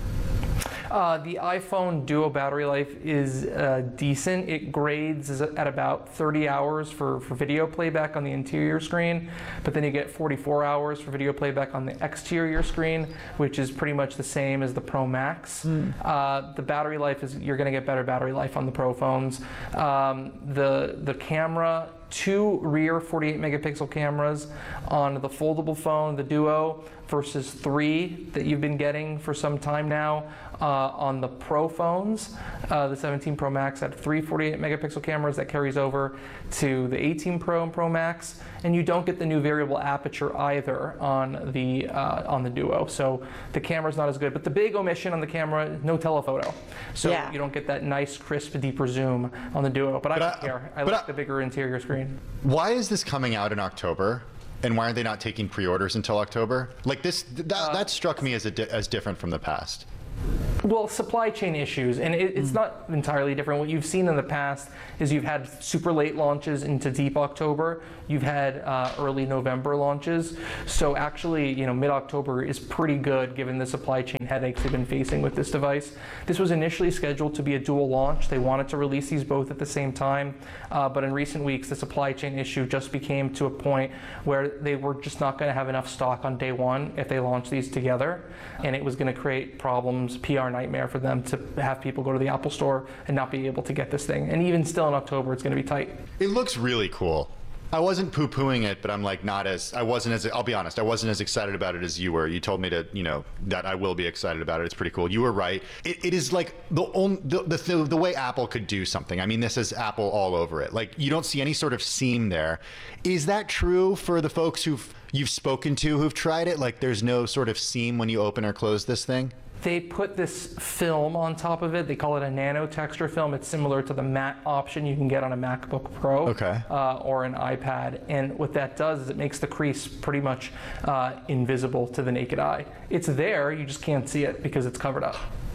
[SPEAKER 4] Uh, the iPhone Duo battery life is uh, decent. It grades at about thirty hours for, for video playback on the interior screen, but then you get forty-four hours for video playback on the exterior screen, which is pretty much the same as the Pro Max. Mm. Uh, the battery life is, you're going to get better battery life on the Pro phones. Um, the, the camera, two rear forty-eight megapixel cameras on the foldable phone, the Duo, versus three that you've been getting for some time now. Uh, on the Pro phones, uh, the seventeen Pro Max had three forty-eight megapixel cameras. That carries over to the eighteen Pro and Pro Max, and you don't get the new variable aperture either on the uh, on the Duo. So the camera's not as good. But the big omission on the camera, no telephoto. So
[SPEAKER 5] Yeah.
[SPEAKER 4] you don't get that nice, crisp, deeper zoom on the Duo. But,
[SPEAKER 2] But
[SPEAKER 4] I
[SPEAKER 2] I-
[SPEAKER 4] don't care. I
[SPEAKER 2] but
[SPEAKER 4] like
[SPEAKER 2] I-
[SPEAKER 4] the bigger interior screen.
[SPEAKER 2] Why is this coming out in October? And why are they not taking pre-orders until October? Like this, th- that, that struck me as a di- as different from the past.
[SPEAKER 4] Well, supply chain issues, and it, it's not entirely different. What you've seen in the past is you've had super late launches into deep October. You've had uh, early November launches. So actually, you know, mid-October is pretty good given the supply chain headaches they've been facing with this device. This was initially scheduled to be a dual launch. They wanted to release these both at the same time, uh, but in recent weeks, the supply chain issue just became to a point where they were just not going to have enough stock on day one if they launched these together, and it was going to create problems, P R nightmare for them to have people go to the Apple Store and not be able to get this thing. And even still in October, it's going to be tight.
[SPEAKER 2] It looks really cool. I wasn't poo-pooing it, but I'm like not as, I wasn't as, I'll be honest, I wasn't as excited about it as you were. You told me to, you know, that I will be excited about it. It's pretty cool. You were right. It, it is like the only, the, the, the way Apple could do something. I mean, this is Apple all over it. Like you don't see any sort of seam there. Is that true for the folks who've, you've spoken to who've tried it? Like there's no sort of seam when you open or close this thing?
[SPEAKER 4] They put this film on top of it. They call it a nano texture film. It's similar to the matte option you can get on a MacBook Pro
[SPEAKER 2] okay.
[SPEAKER 4] uh, or an iPad. And what that does is it makes the crease pretty much uh, invisible to the naked eye. It's there, you just can't see it because it's covered up.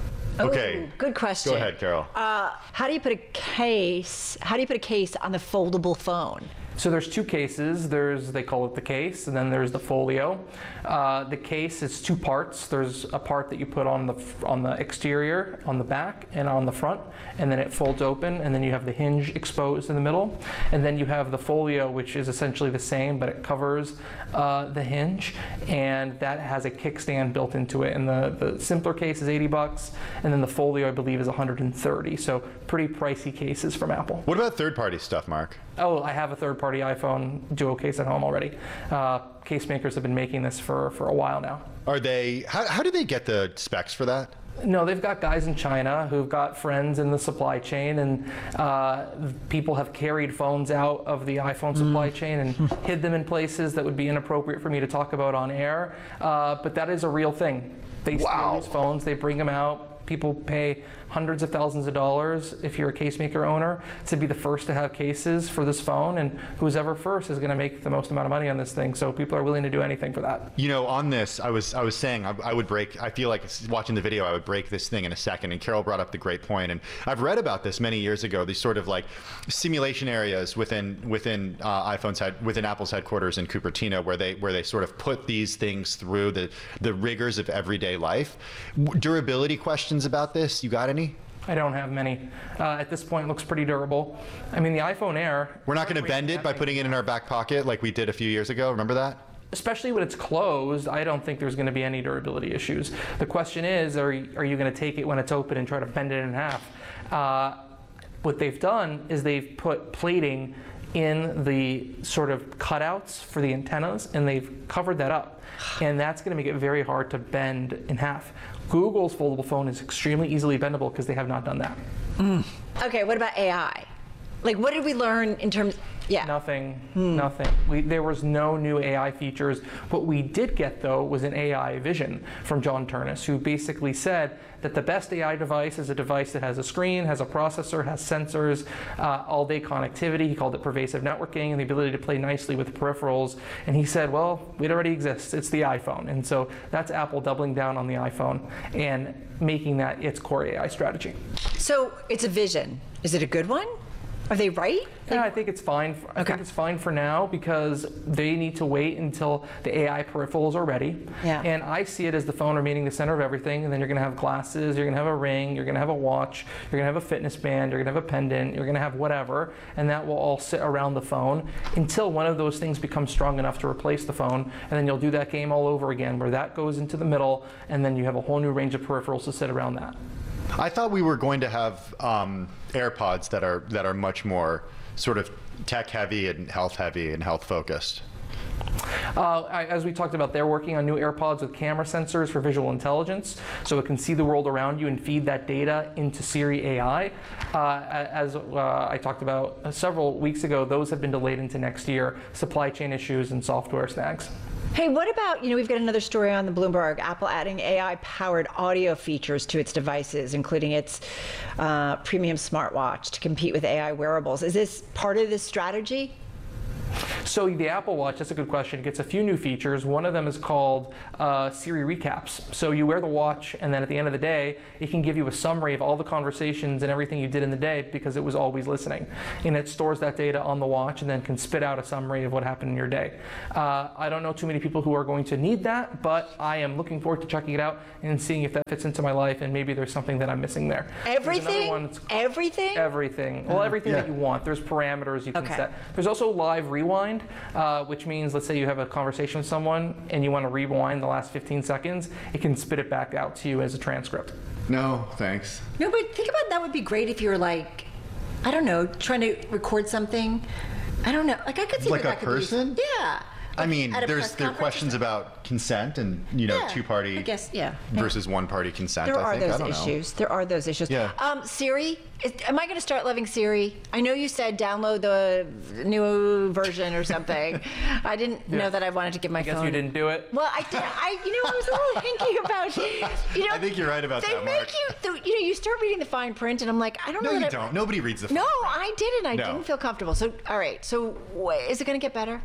[SPEAKER 2] Okay.
[SPEAKER 5] Ooh, good question.
[SPEAKER 2] Go ahead, Carol.
[SPEAKER 5] Uh, how do you put a case? How do you put a case on the foldable phone?
[SPEAKER 4] So there's two cases. There's, they call it the case, and then there's the folio. Uh, the case is two parts. There's a part that you put on the on the exterior, on the back, and on the front, and then it folds open, and then you have the hinge exposed in the middle, and then you have the folio, which is essentially the same, but it covers uh, the hinge, and that has a kickstand built into it. And the, the simpler case is eighty bucks, and then the folio, I believe, is one hundred thirty. So pretty pricey cases from Apple.
[SPEAKER 2] What about third-party stuff, Mark?
[SPEAKER 4] Oh, I have a third-party iPhone Duo case at home already. Uh, case makers have been making this for, for a while now.
[SPEAKER 2] Are they, how, how do they get the specs for that?
[SPEAKER 4] No, they've got guys in China who've got friends in the supply chain, and uh, people have carried phones out of the iPhone supply mm. chain and hid them in places that would be inappropriate for me to talk about on air. Uh, but that is a real thing. They
[SPEAKER 2] wow.
[SPEAKER 4] steal these phones, they bring them out. People pay hundreds of thousands of dollars if you're a case maker owner to be the first to have cases for this phone, and who's ever first is going to make the most amount of money on this thing. So people are willing to do anything for that.
[SPEAKER 2] You know, on this, I was I was saying I, I would break. I feel like watching the video, I would break this thing in a second. And Carol brought up the great point, and I've read about this many years ago. These sort of like simulation areas within within uh, iPhone's head, within Apple's headquarters in Cupertino, where they where they sort of put these things through the the rigors of everyday life. Durability questions about this? You got any?
[SPEAKER 4] I don't have many. Uh, at this point, it looks pretty durable. I mean, the iPhone Air...
[SPEAKER 2] We're not going to bend it by putting it in our back pocket like we did a few years ago. Remember that?
[SPEAKER 4] Especially when it's closed, I don't think there's going to be any durability issues. The question is, are you, are you going to take it when it's open and try to bend it in half? Uh, what they've done is they've put plating in the sort of cutouts for the antennas, and they've covered that up. And that's going to make it very hard to bend in half. Google's foldable phone is extremely easily bendable because they have not done that.
[SPEAKER 5] Mm. Okay, what about A I? Like, what did we learn in terms? Yeah.
[SPEAKER 4] Nothing. Hmm. Nothing. We, there was no new A I features. What we did get, though, was an A I vision from John Turnus, who basically said that the best A I device is a device that has a screen, has a processor, has sensors, uh, all-day connectivity. He called it pervasive networking, and the ability to play nicely with peripherals. And he said, well, it already exists. It's the iPhone. And so that's Apple doubling down on the iPhone and making that its core A I strategy.
[SPEAKER 5] So it's a vision. Is it a good one? Are they right?
[SPEAKER 4] Yeah, I think it's fine. For, I okay. think it's fine for now because they need to wait until the A I peripherals are ready.
[SPEAKER 5] Yeah.
[SPEAKER 4] And I see it as the phone remaining the center of everything. And then you're going to have glasses, you're going to have a ring, you're going to have a watch, you're going to have a fitness band, you're going to have a pendant, you're going to have whatever, and that will all sit around the phone until one of those things becomes strong enough to replace the phone. And then you'll do that game all over again, where that goes into the middle, and then you have a whole new range of peripherals to sit around that.
[SPEAKER 2] I thought we were going to have um, AirPods that are that are much more sort of tech heavy and health heavy and health focused.
[SPEAKER 4] Uh, I, as we talked about, they're working on new AirPods with camera sensors for visual intelligence, so it can see the world around you and feed that data into Siri A I. Uh, as uh, I talked about several weeks ago, those have been delayed into next year, supply chain issues and software snags.
[SPEAKER 5] Hey, what about, you know, we've got another story on the Bloomberg, Apple adding A I-powered audio features to its devices, including its uh, premium smartwatch to compete with A I wearables. Is this part of this strategy?
[SPEAKER 4] So the Apple Watch, that's a good question, it gets a few new features. One of them is called uh, Siri Recaps. So you wear the watch, and then at the end of the day, it can give you a summary of all the conversations and everything you did in the day because it was always listening. And it stores that data on the watch and then can spit out a summary of what happened in your day. Uh, I don't know too many people who are going to need that, but I am looking forward to checking it out and seeing if that fits into my life and maybe there's something that I'm missing there.
[SPEAKER 5] Everything? Everything?
[SPEAKER 4] Everything. Well, everything
[SPEAKER 5] Yeah.
[SPEAKER 4] that you want. There's parameters you can
[SPEAKER 5] Okay.
[SPEAKER 4] set. There's also live rewind, uh, which means, let's say you have a conversation with someone and you want to rewind the last fifteen seconds, it can spit it back out to you as a transcript.
[SPEAKER 2] No, thanks.
[SPEAKER 1] No, but think about that would be great if you were like, I don't know, trying to record something. I don't know. Like I could see
[SPEAKER 2] Like
[SPEAKER 1] where
[SPEAKER 2] a
[SPEAKER 1] that could
[SPEAKER 2] person?
[SPEAKER 1] Be, yeah.
[SPEAKER 2] I mean,
[SPEAKER 1] At a
[SPEAKER 2] there's
[SPEAKER 1] press
[SPEAKER 2] there are
[SPEAKER 1] conference?
[SPEAKER 2] questions about consent and, you know,
[SPEAKER 1] Yeah,
[SPEAKER 2] two-party
[SPEAKER 1] I guess, yeah.
[SPEAKER 2] versus one-party consent,
[SPEAKER 5] There
[SPEAKER 2] I
[SPEAKER 5] are
[SPEAKER 2] think. I
[SPEAKER 5] those
[SPEAKER 2] don't know.
[SPEAKER 5] issues. There are those issues.
[SPEAKER 2] Yeah.
[SPEAKER 5] Um, Siri, is, am I going to start loving Siri? I know you said download the new version or something. I didn't know that I wanted to give my
[SPEAKER 4] I guess
[SPEAKER 5] phone.
[SPEAKER 4] you didn't do it.
[SPEAKER 5] Well, I did. I, you know, I was a little hinky about. You know,
[SPEAKER 2] I think you're right about
[SPEAKER 5] they
[SPEAKER 2] that,
[SPEAKER 5] make
[SPEAKER 2] Mark.
[SPEAKER 5] you. The, you know, you start reading the fine print, and I'm like, I don't
[SPEAKER 2] No,
[SPEAKER 5] know.
[SPEAKER 2] you
[SPEAKER 5] that
[SPEAKER 2] don't. Nobody reads the fine
[SPEAKER 5] No,
[SPEAKER 2] print.
[SPEAKER 5] I didn't. I
[SPEAKER 2] No.
[SPEAKER 5] didn't feel comfortable. So, all right. So, wh- is it going to get better?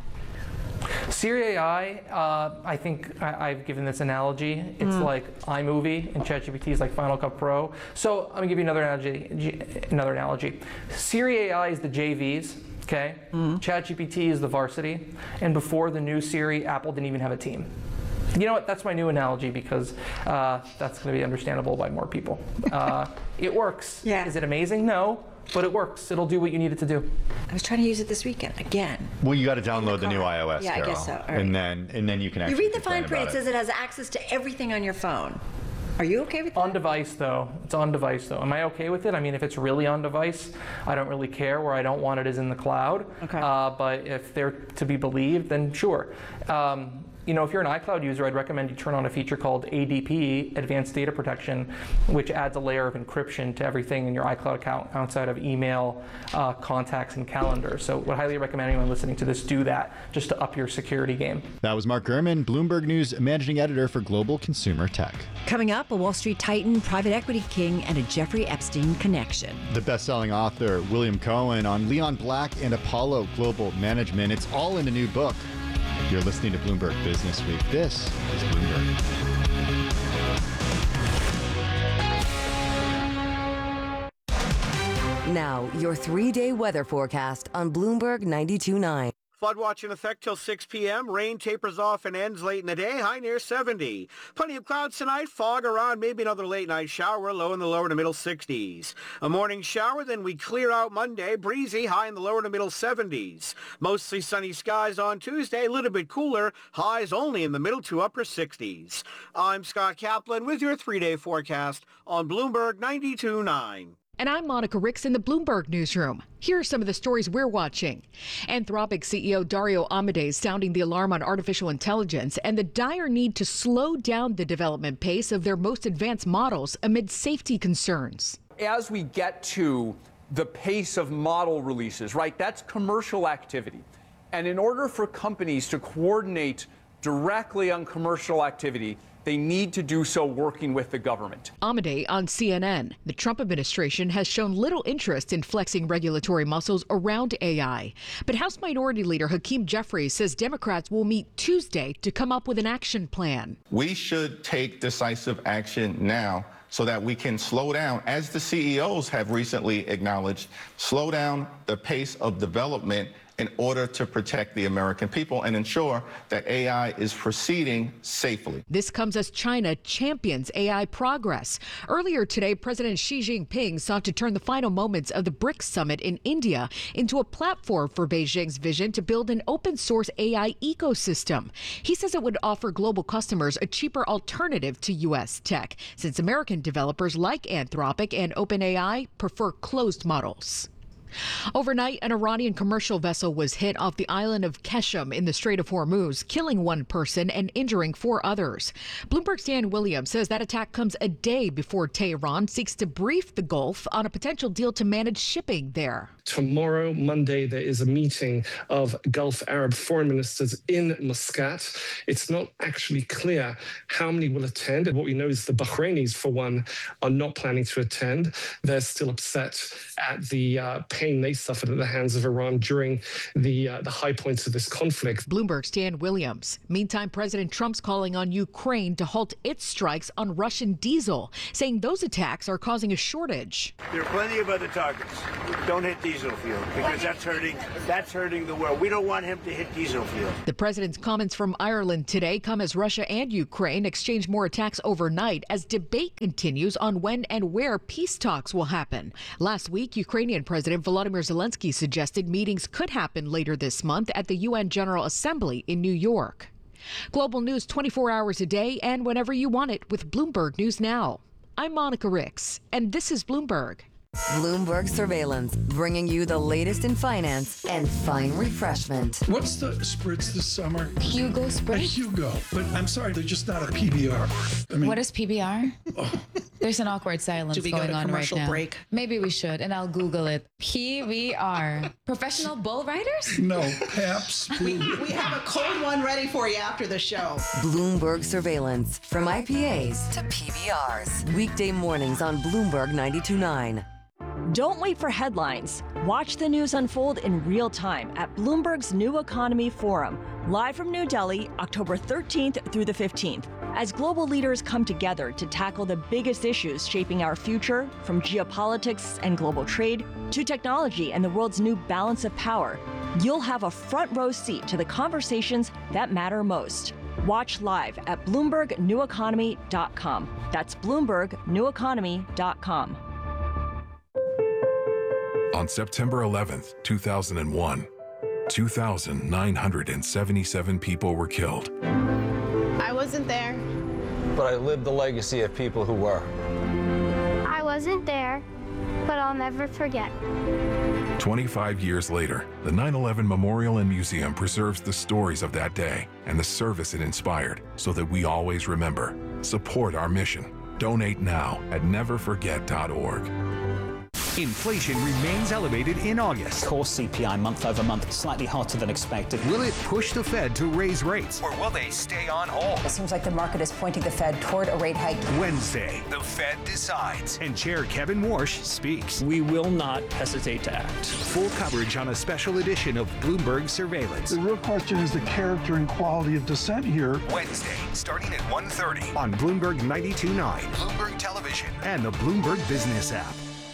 [SPEAKER 4] Siri A I, uh, I think I, I've given this analogy. It's
[SPEAKER 5] Mm.
[SPEAKER 4] like iMovie and ChatGPT is like Final Cut Pro. So I'm gonna give you another analogy. G- Another analogy. Siri A I is the J Vs. Okay. ChatGPT is the varsity. And before the new Siri, Apple didn't even have a team. You know what? That's my new analogy because uh, that's going to be understandable by more people. Uh, it works.
[SPEAKER 5] Yeah.
[SPEAKER 4] Is it amazing? No, but it works. It'll do what you need it to do.
[SPEAKER 5] I was trying to use it this weekend again.
[SPEAKER 2] Well, you got to download the, new iOS,
[SPEAKER 5] Yeah, I
[SPEAKER 2] Carol.
[SPEAKER 5] guess so. All right.
[SPEAKER 2] And then and then you can
[SPEAKER 5] You
[SPEAKER 2] actually
[SPEAKER 5] read the
[SPEAKER 2] complain
[SPEAKER 5] fine print. It
[SPEAKER 2] about
[SPEAKER 5] says it has access to everything on your phone. Are you okay with that?
[SPEAKER 4] On device though, it's on device though. Am I okay with it? I mean, if it's really on device, I don't really care. Where I don't want it is in the cloud.
[SPEAKER 5] Okay.
[SPEAKER 4] Uh, but if they're to be believed, then sure. Um, you know, if you're an iCloud user, I'd recommend you turn on a feature called A D P, Advanced Data Protection, which adds a layer of encryption to everything in your iCloud account outside of email, uh, contacts, and calendar. So would highly recommend anyone listening to this do that just to up your security game.
[SPEAKER 2] That was Mark Gurman, Bloomberg News managing editor for Global Consumer Tech.
[SPEAKER 1] Coming up, a Wall Street titan, private equity king, and a Jeffrey Epstein connection.
[SPEAKER 2] The best-selling author William Cohen on Leon Black and Apollo Global Management. It's all in a new book. You're listening to Bloomberg Business Week. This is Bloomberg.
[SPEAKER 10] Now, your three-day weather forecast on Bloomberg ninety-two point nine.
[SPEAKER 6] Flood watch in effect till six p.m. Rain tapers off and ends late in the day, high near seventy. Plenty of clouds tonight, fog around, maybe another late night shower, low in the lower to middle sixties. A morning shower, then we clear out Monday, breezy, high in the lower to middle seventies. Mostly sunny skies on Tuesday, a little bit cooler, highs only in the middle to upper sixties. I'm Scott Kaplan with your three-day forecast on Bloomberg ninety-two point nine.
[SPEAKER 25] And I'm Monica Ricks in the Bloomberg Newsroom. Here are some of the stories we're watching. Anthropic C E O Dario Amodei sounding the alarm on artificial intelligence and the dire need to slow down the development pace of their most advanced models amid safety concerns.
[SPEAKER 7] As we get to the pace of model releases, right, that's commercial activity. And in order for companies to coordinate directly on commercial activity, they need to do so working with the government.
[SPEAKER 25] Amodei on C N N. The Trump administration has shown little interest in flexing regulatory muscles around A I. But House Minority Leader Hakeem Jeffries says Democrats will meet Tuesday to come up with an action plan.
[SPEAKER 8] We should take decisive action now so that we can slow down, as the C E Os have recently acknowledged, slow down the pace of development in order to protect the American people and ensure that A I is proceeding safely.
[SPEAKER 25] This comes as China champions A I progress. Earlier today, President Xi Jinping sought to turn the final moments of the BRICS summit in India into a platform for Beijing's vision to build an open source A I ecosystem. He says it would offer global customers a cheaper alternative to U S tech, since American developers like Anthropic and OpenAI prefer closed models. Overnight, an Iranian commercial vessel was hit off the island of Keshem in the Strait of Hormuz, killing one person and injuring four others. Bloomberg's Dan Williams says that attack comes a day before Tehran seeks to brief the Gulf on a potential deal to manage shipping there.
[SPEAKER 9] Tomorrow, Monday, there is a meeting of Gulf Arab foreign ministers in Muscat. It's not actually clear how many will attend. What we know is the Bahrainis, for one, are not planning to attend. They're still upset at the uh, pain they suffered at the hands of Iran during the, uh, the high points of this conflict.
[SPEAKER 25] Bloomberg's Dan Williams. Meantime, President Trump's calling on Ukraine to halt its strikes on Russian diesel, saying those attacks are causing a shortage.
[SPEAKER 12] There are plenty of other targets. Don't hit diesel field, because that's hurting that's hurting the world. We don't want him to hit diesel field.
[SPEAKER 25] The president's comments from Ireland today come as Russia and Ukraine exchange more attacks overnight as debate continues on when and where peace talks will happen. Last week, Ukrainian President Volodymyr Zelensky suggested meetings could happen later this month at the U N General Assembly in New York. Global news twenty-four hours a day and whenever you want it with Bloomberg News Now. I'm Monica Ricks, and this is Bloomberg.
[SPEAKER 10] Bloomberg Surveillance, bringing you the latest in finance and fine refreshment.
[SPEAKER 33] What's the spritz this summer?
[SPEAKER 13] Hugo
[SPEAKER 33] A
[SPEAKER 13] Spritz?
[SPEAKER 33] Hugo. But I'm sorry, they're just not a P B R. I mean,
[SPEAKER 13] What is P B R?
[SPEAKER 33] Oh.
[SPEAKER 13] There's an awkward silence
[SPEAKER 14] Should we go
[SPEAKER 13] going
[SPEAKER 14] to
[SPEAKER 13] on right
[SPEAKER 14] commercial
[SPEAKER 13] now.
[SPEAKER 14] break?
[SPEAKER 13] Maybe we should, and I'll Google it. P B R. Professional bull riders?
[SPEAKER 33] No, Paps.
[SPEAKER 14] We, we have a cold one ready for you after the show.
[SPEAKER 10] Bloomberg Surveillance, from I P As to P B Rs. Weekday mornings on Bloomberg ninety-two point nine.
[SPEAKER 16] Don't wait for headlines. Watch the news unfold in real time at Bloomberg's New Economy Forum, live from New Delhi, October thirteenth through the fifteenth. As global leaders come together to tackle the biggest issues shaping our future, from geopolitics and global trade to technology and the world's new balance of power, you'll have a front row seat to the conversations that matter most. Watch live at Bloomberg New Economy dot com. That's Bloomberg New Economy dot com.
[SPEAKER 17] On September eleventh, two thousand one, two thousand nine hundred seventy-seven people were killed.
[SPEAKER 18] I wasn't there.
[SPEAKER 19] But I lived the legacy of people who were.
[SPEAKER 18] I wasn't there, but I'll never forget.
[SPEAKER 17] twenty-five years later, the nine eleven Memorial and Museum preserves the stories of that day and the service it inspired so that we always remember. Support our mission. Donate now at never forget dot org.
[SPEAKER 20] Inflation remains elevated in August.
[SPEAKER 21] Core C P I month over month slightly hotter than expected.
[SPEAKER 20] Will it push the Fed to raise rates, or will they stay on hold?
[SPEAKER 22] It seems like the market is pointing the Fed toward a rate hike.
[SPEAKER 20] Wednesday, the Fed decides, and Chair Kevin Warsh speaks.
[SPEAKER 23] We will not hesitate to act.
[SPEAKER 20] Full coverage on a special edition of Bloomberg Surveillance.
[SPEAKER 33] The real question is the character and quality of dissent here.
[SPEAKER 20] Wednesday, starting at one thirty on Bloomberg ninety-two point nine, Bloomberg Television, and the Bloomberg Business app.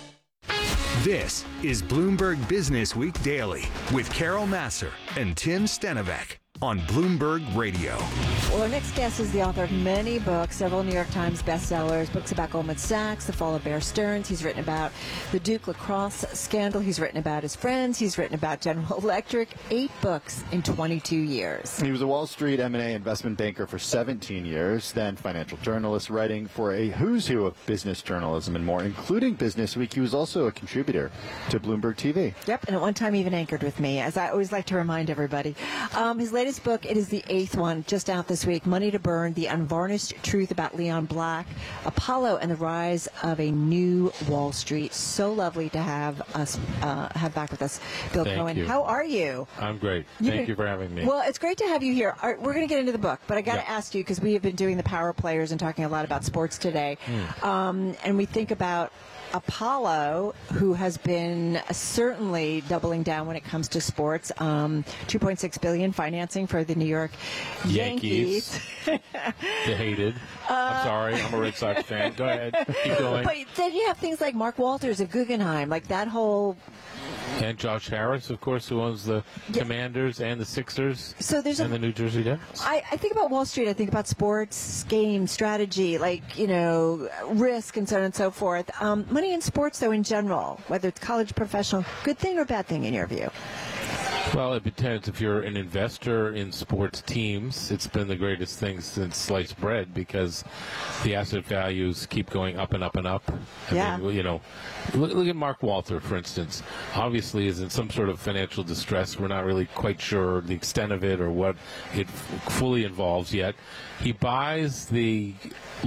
[SPEAKER 20] This is Bloomberg Business Week Daily with Carol Massar and Tim Stenovec on Bloomberg Radio.
[SPEAKER 1] Well, our next guest is the author of many books, several New York Times bestsellers, books about Goldman Sachs, the fall of Bear Stearns. He's written about the Duke lacrosse scandal. He's written about his friends. He's written about General Electric. Eight books in twenty-two years.
[SPEAKER 2] He was a Wall Street M and A investment banker for seventeen years, then financial journalist, writing for a who's who of business journalism and more, including Business Week. He was also a contributor to Bloomberg T V.
[SPEAKER 1] Yep, and at one time even anchored with me, as I always like to remind everybody. Um, his latest book, it is the eighth one, just out this week, Money to Burn, The Unvarnished Truth About Leon Black, Apollo, and the Rise of a New Wall Street. So lovely to have us uh, have back with us, Bill
[SPEAKER 24] Thank
[SPEAKER 1] Cohen.
[SPEAKER 24] you.
[SPEAKER 1] How are you?
[SPEAKER 24] I'm great.
[SPEAKER 1] You've
[SPEAKER 24] Thank
[SPEAKER 1] been-
[SPEAKER 24] you for having me.
[SPEAKER 1] Well, it's great to have you here. All right, we're going to get into the book, but I got to
[SPEAKER 24] Yeah.
[SPEAKER 1] ask you, because we have been doing the power players and talking a lot about sports today,
[SPEAKER 24] Hmm.
[SPEAKER 1] um, and we think about Apollo, who has been certainly doubling down when it comes to sports. Um, two point six billion dollars financing for the New York Yankees.
[SPEAKER 24] Yankees. The hated. I'm sorry. I'm a Red Sox fan. Go ahead. Keep going.
[SPEAKER 1] But then you have things like Mark Walters at Guggenheim, like that whole.
[SPEAKER 24] And Josh Harris, of course, who owns the
[SPEAKER 1] Yeah.
[SPEAKER 24] Commanders and the Sixers
[SPEAKER 1] So there's a-
[SPEAKER 24] and the New Jersey Devils.
[SPEAKER 1] I, I think about Wall Street. I think about sports, game, strategy, like, you know, risk and so on and so forth. Um, money in sports, though, in general, whether it's college, professional, good thing or bad thing in your view?
[SPEAKER 24] Well, it depends. If you're an investor in sports teams, it's been the greatest thing since sliced bread because the asset values keep going up and up and up. I
[SPEAKER 1] Yeah.
[SPEAKER 24] mean, you know, look, look at Mark Walter, for instance. Obviously, is in some sort of financial distress. We're not really quite sure the extent of it or what it f- fully involves yet. He buys the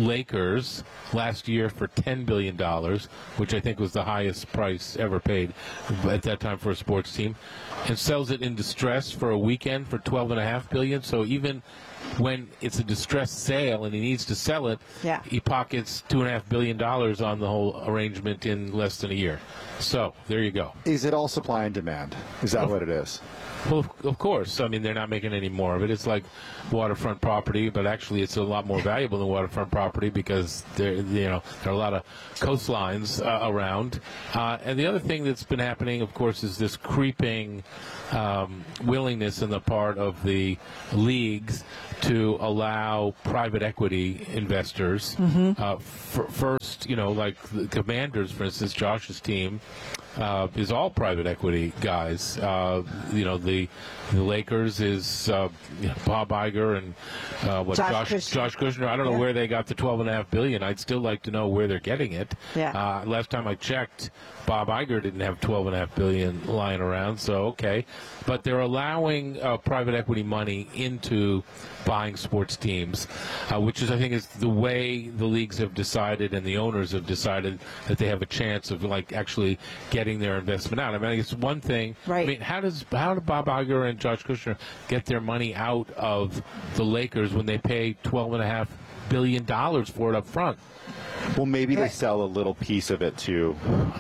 [SPEAKER 24] Lakers last year for ten billion dollars, which I think was the highest price ever paid at that time for a sports team, and sells it in distress for a weekend for twelve point five billion dollars. So even when it's a distressed sale and he needs to sell it,
[SPEAKER 1] yeah.
[SPEAKER 24] he pockets two point five billion dollars on the whole arrangement in less than a year. So there you go.
[SPEAKER 3] Is it all supply and demand? Is that
[SPEAKER 24] Of-
[SPEAKER 3] what it is?
[SPEAKER 24] Well, of- of course. I mean, they're not making any more of it. It's like waterfront property, but actually, it's a lot more valuable than waterfront property because there, you know, there are a lot of coastlines uh, around. Uh, and the other thing that's been happening, of course, is this creeping um, willingness on the part of the leagues to allow private equity investors.
[SPEAKER 1] Mhm.
[SPEAKER 24] Uh, f- first, you know, like the Commanders, for instance, Josh's team. Uh, is all private equity guys. Uh, you know, the the Lakers is uh, you know, Bob Iger and uh, what
[SPEAKER 1] Josh
[SPEAKER 24] Josh
[SPEAKER 1] Kushner.
[SPEAKER 24] Josh Kushner. I don't know
[SPEAKER 1] Yeah.
[SPEAKER 24] where they got the twelve and a half billion. I'd still like to know where they're getting it.
[SPEAKER 1] Yeah.
[SPEAKER 24] Uh, last time I checked, Bob Iger didn't have twelve and a half billion lying around. So okay, but they're allowing uh, private equity money into buying sports teams, uh, which is I think is the way the leagues have decided and the owners have decided that they have a chance of like actually getting their investment out. I mean, it's one thing.
[SPEAKER 1] Right.
[SPEAKER 24] I mean, how does how do Bob Iger and Josh Kushner get their money out of the Lakers when they pay twelve and a half billion dollars for it up front?
[SPEAKER 3] Well, maybe they sell a little piece of it to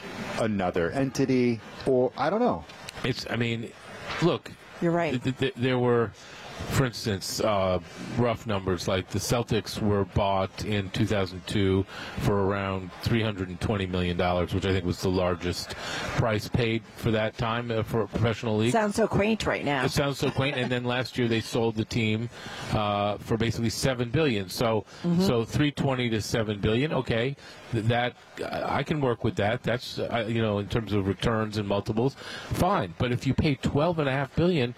[SPEAKER 3] another entity, or I don't know.
[SPEAKER 24] It's. I mean, look.
[SPEAKER 1] You're right.
[SPEAKER 24] Th- th- there were. For instance, uh, rough numbers like the Celtics were bought in two thousand two for around three hundred twenty million dollars, which I think was the largest price paid for that time uh, for a professional league.
[SPEAKER 1] Sounds so quaint right now.
[SPEAKER 24] It sounds so quaint. And then last year they sold the team uh, for basically seven billion. So,
[SPEAKER 1] Mhm.
[SPEAKER 24] so three twenty to seven billion. Okay, Th- that I can work with that. That's uh, you know in terms of returns and multiples, fine. But if you pay twelve and a half billion.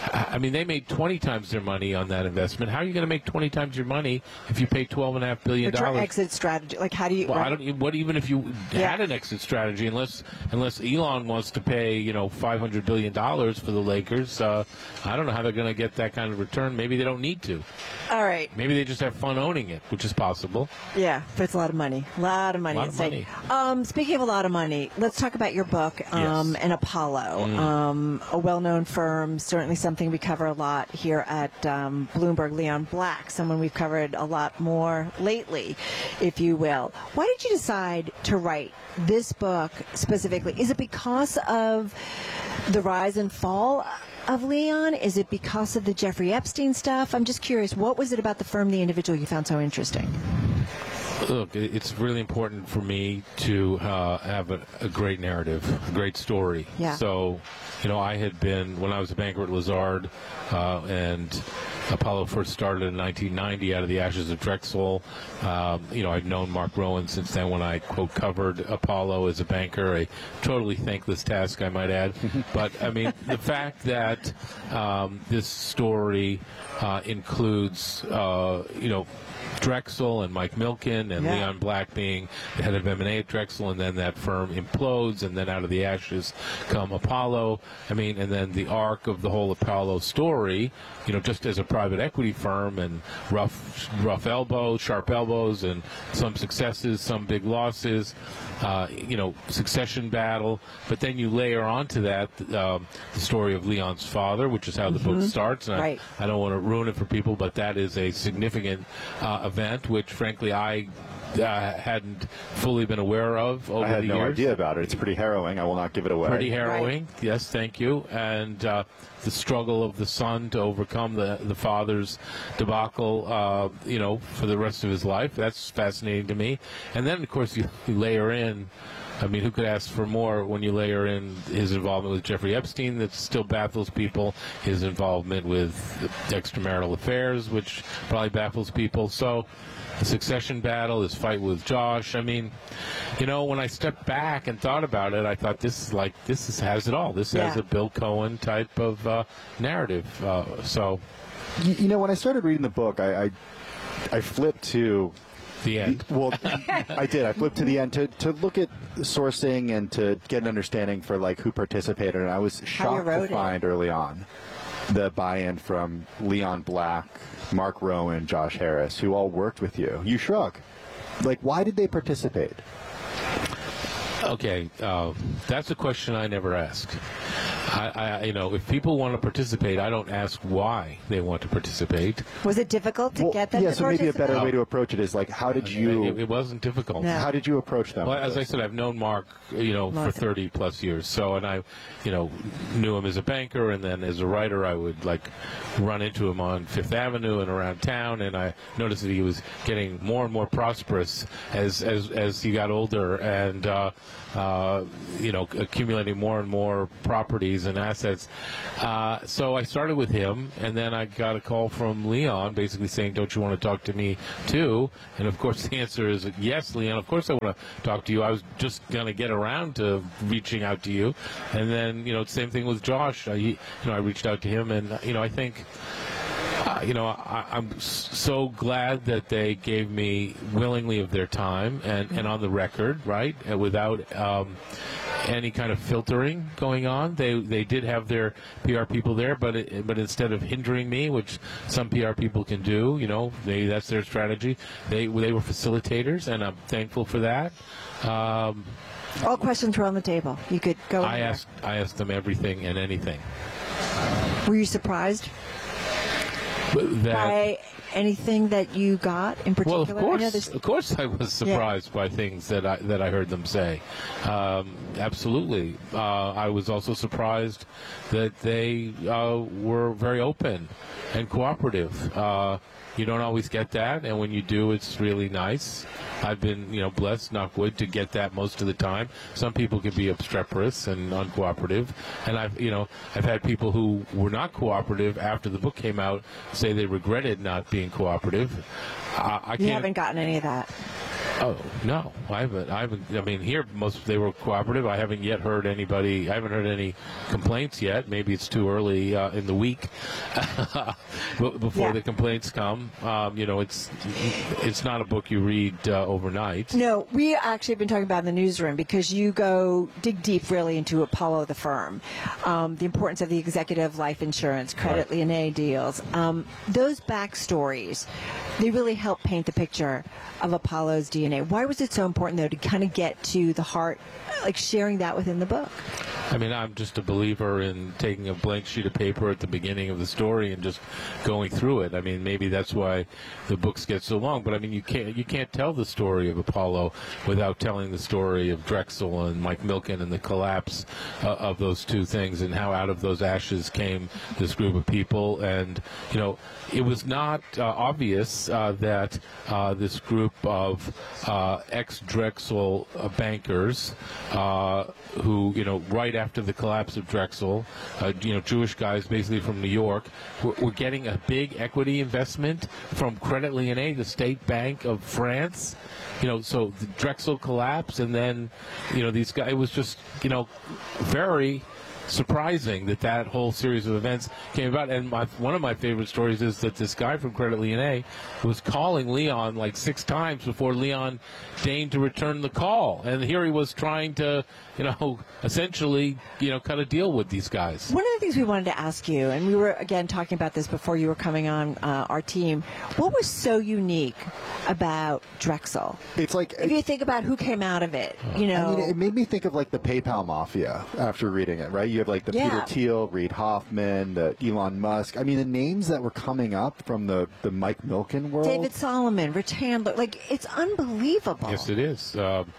[SPEAKER 24] I mean, they made twenty times their money on that investment. How are you going to make twenty times your money if you pay twelve and a half billion
[SPEAKER 1] What's your
[SPEAKER 24] dollars?
[SPEAKER 1] exit strategy? Like, how do you?
[SPEAKER 24] Well, I
[SPEAKER 1] right.
[SPEAKER 24] don't. What even if you
[SPEAKER 1] Yeah.
[SPEAKER 24] had an exit strategy, unless unless Elon wants to pay you know five hundred billion dollars for the Lakers, uh, I don't know how they're going to get that kind of return. Maybe they don't need to.
[SPEAKER 1] All right.
[SPEAKER 24] Maybe they just have fun owning it, which is possible.
[SPEAKER 1] Yeah, but it's a lot of money. A lot of money
[SPEAKER 24] Lot
[SPEAKER 1] at
[SPEAKER 24] of
[SPEAKER 1] stake. Um, speaking of a lot of money, let's talk about your book, um, and Apollo,
[SPEAKER 24] Mm.
[SPEAKER 1] um, a well-known firm, certainly something we cover a lot here at um, Bloomberg. Leon Black, someone we've covered a lot more lately, if you will. Why did you decide to write this book specifically? Is it because of the rise and fall of Leon? Is it because of the Jeffrey Epstein stuff? I'm just curious, what was it about the firm, the individual, you found so interesting?
[SPEAKER 24] Look, it- it's really important for me to uh, have a, a great narrative, a great story.
[SPEAKER 1] Yeah.
[SPEAKER 24] So, you know, I had been, when I was a banker at Lazard, uh, and Apollo first started in nineteen ninety out of the ashes of Drexel. Um, you know, I'd known Mark Rowan since then when I, quote, covered Apollo as a banker, a totally thankless task, I might add. But, I mean, the fact that um, this story uh, includes, uh, you know, Drexel and Mike Milken and
[SPEAKER 1] Yeah.
[SPEAKER 24] Leon Black being the head of M and A at Drexel, and then that firm implodes, and then out of the ashes come Apollo. I mean, and then the arc of the whole Apollo story, you know, just as a private equity firm, and rough, rough elbows, sharp elbows, and some successes, some big losses, uh, you know, succession battle. But then you layer onto that um, the story of Leon's father, which is how the book
[SPEAKER 1] Mhm.
[SPEAKER 24] starts. And
[SPEAKER 1] Right.
[SPEAKER 24] I, I don't want to ruin it for people, but that is a significant uh, event, which frankly I uh, hadn't fully been aware of over
[SPEAKER 3] I had
[SPEAKER 24] the
[SPEAKER 3] no
[SPEAKER 24] years.
[SPEAKER 3] idea about it. It's pretty harrowing. I will not give it away.
[SPEAKER 24] Pretty harrowing, yes, thank you. And uh, the struggle of the son to overcome the the father's debacle, uh, you know, for the rest of his life. That's fascinating to me. And then, of course, you, you layer in I mean, who could ask for more when you layer in his involvement with Jeffrey Epstein that still baffles people, his involvement with extramarital affairs, which probably baffles people. So the succession battle, his fight with Josh. I mean, you know, when I stepped back and thought about it, I thought this is like, this is, has it all. This
[SPEAKER 3] Yeah.
[SPEAKER 24] has a Bill Cohen type of uh, narrative. Uh, so,
[SPEAKER 3] You, you know, when I started reading the book, I I, I flipped to
[SPEAKER 24] the end.
[SPEAKER 3] Well, I did. I flipped to the end to, to look at sourcing and to get an understanding for like who participated, and I was shocked to
[SPEAKER 1] wrote it.
[SPEAKER 3] find early on the buy-in from Leon Black, Mark Rowan, Josh Harris, who all worked with you. You shrug. Like, why did they participate?
[SPEAKER 24] Okay, uh, that's a question I never ask. I, I, you know, if people want to participate, I don't ask why they want to participate.
[SPEAKER 1] Was it difficult to get them
[SPEAKER 3] Yeah,
[SPEAKER 1] to
[SPEAKER 3] so maybe a better
[SPEAKER 1] participate?
[SPEAKER 3] way to approach it is like, how did you?
[SPEAKER 24] It, it wasn't difficult.
[SPEAKER 1] No.
[SPEAKER 3] How did you approach them?
[SPEAKER 24] Well, as I said, I've known Mark, you know, for
[SPEAKER 1] Love it.
[SPEAKER 24] thirty plus years. So, and I, you know, knew him as a banker, and then as a writer, I would like run into him on Fifth Avenue and around town, and I noticed that he was getting more and more prosperous as as as he got older, and uh, uh, you know, accumulating more and more properties and assets. Uh, so I started with him, and then I got a call from Leon, basically saying, "Don't you want to talk to me too?" And of course, the answer is yes, Leon. Of course, I want to talk to you. I was just going to get around to reaching out to you, and then you know, same thing with Josh. I, you know, I reached out to him, and you know, I think. Uh, you know, I, I'm s- so glad that they gave me willingly of their time and, and on the record, right, and without um, any kind of filtering going on. They they did have their P R people there, but it, but instead of hindering me, which some P R people can do, you know, they that's their strategy. They they were facilitators, and I'm thankful for that. Um,
[SPEAKER 1] All questions were on the table. You could go.
[SPEAKER 24] I
[SPEAKER 1] in there.
[SPEAKER 24] asked I asked them everything and anything.
[SPEAKER 1] Were you surprised
[SPEAKER 24] That,
[SPEAKER 1] by anything that you got in particular?
[SPEAKER 24] Well, of
[SPEAKER 1] I know
[SPEAKER 24] course,
[SPEAKER 1] there's-
[SPEAKER 24] of course, I was surprised by things that I that I heard them say. Um, absolutely, uh, I was also surprised that they uh, were very open and cooperative. Uh, you don't always get that, and when you do, it's really nice. I've been, you know, blessed, knock wood, to get that most of the time. Some people can be obstreperous and uncooperative, and I've, you know, I've had people who were not cooperative after the book came out say they regretted not being cooperative. Uh, I
[SPEAKER 1] you
[SPEAKER 24] can't.
[SPEAKER 1] haven't gotten any of that.
[SPEAKER 24] Oh no, I haven't. I haven't. I mean, here most they were cooperative. I haven't yet heard anybody. I haven't heard any complaints yet. Maybe it's too early uh, in the week But before
[SPEAKER 1] Yeah.
[SPEAKER 24] the complaints come. Um, you know, it's it's not a book you read uh, overnight.
[SPEAKER 1] No, we actually have been talking about in the newsroom because you go dig deep really into Apollo the firm, um, the importance of the executive life insurance, credit Lyonnais deals. Um, those backstories, they really help paint the picture of Apollo's D N A. Why was it so important, though, to kind of get to the heart, like sharing that within the book?
[SPEAKER 24] I mean, I'm just a believer in taking a blank sheet of paper at the beginning of the story and just going through it. I mean, maybe that's why the books get so long. But I mean, you can't you can't tell the story of Apollo without telling the story of Drexel and Mike Milken and the collapse uh, of those two things and how out of those ashes came this group of people. And you know, it was not uh, obvious uh, that uh, this group of uh, ex-Drexel uh, bankers uh, who, you know, right after the collapse of Drexel, uh, you know, Jewish guys basically from New York, were, were getting a big equity investment from Credit Lyonnais, the state bank of France. You know, so the Drexel collapse, and then, you know, these guys, it was just, you know, very surprising that that whole series of events came about. And my, one of my favorite stories is that this guy from Credit Lyonnais was calling Leon like six times before Leon deigned to return the call. And here he was trying to, you know, essentially, you know, cut a deal with these guys.
[SPEAKER 1] One of the things we wanted to ask you, and we were, again, talking about this before you were coming on uh, our team, what was so unique about Drexel?
[SPEAKER 3] It's like,
[SPEAKER 1] if you think about who came out of it, you know.
[SPEAKER 3] I mean, it made me think of like the PayPal mafia after reading it, right? You have like the
[SPEAKER 1] Yeah.
[SPEAKER 3] Peter Thiel, Reid Hoffman, the Elon Musk. I mean, the names that were coming up from the, the Mike Milken world.
[SPEAKER 1] David Solomon, Rich Handler, like, it's unbelievable.
[SPEAKER 24] Yes, it is. Um,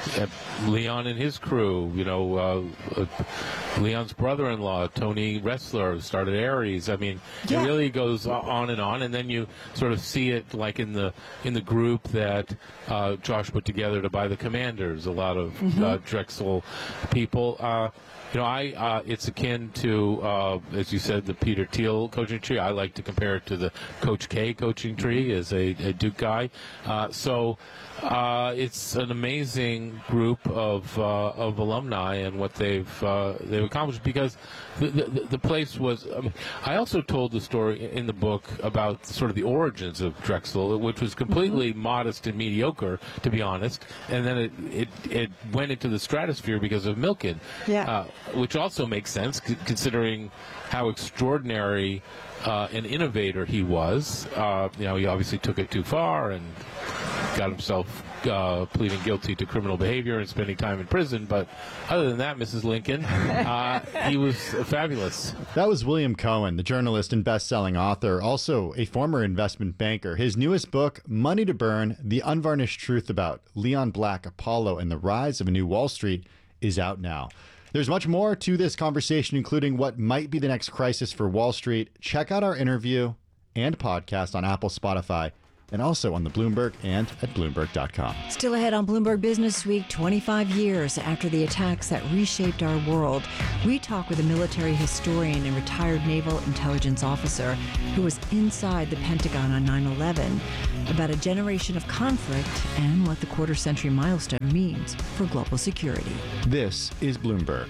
[SPEAKER 24] uh, Leon and his crew, you know, uh, uh, Leon's brother-in-law, Tony Ressler, started Aries. I mean, yeah. It really goes on and on, and then you sort of see it like in the in the group that uh, Josh put together to buy the Commanders. A lot of mm-hmm. uh, Drexel people. Uh, You know, I uh, it's akin to, uh, as you said, the Peter Thiel coaching tree. I like to compare it to the Coach K coaching tree as a, a Duke guy. Uh, so uh, it's an amazing group of uh, of alumni and what they've uh, they've accomplished, because the, the, the place was. I mean, I also told the story in the book about sort of the origins of Drexel, which was completely mm-hmm. modest and mediocre, to be honest, and then it it, it went into the stratosphere because of Milken.
[SPEAKER 1] Yeah.
[SPEAKER 24] Uh, which also makes sense, c- considering how extraordinary uh, an innovator he was. Uh, you know, he obviously took it too far and got himself uh, pleading guilty to criminal behavior and spending time in prison. But other than that, Missus Lincoln, uh, he was fabulous.
[SPEAKER 2] That was William Cohen, the journalist and best-selling author, also a former investment banker. His newest book, Money to Burn, The Unvarnished Truth About Leon Black, Apollo, and the Rise of a New Wall Street, is out now. There's much more to this conversation, including what might be the next crisis for Wall Street. Check out our interview and podcast on Apple, Spotify, and also on the Bloomberg and at Bloomberg dot com.
[SPEAKER 1] Still ahead on Bloomberg Business Week, twenty-five years after the attacks that reshaped our world, we talk with a military historian and retired naval intelligence officer who was inside the Pentagon on nine eleven about a generation of conflict and what the quarter-century milestone means for global security.
[SPEAKER 2] This is Bloomberg.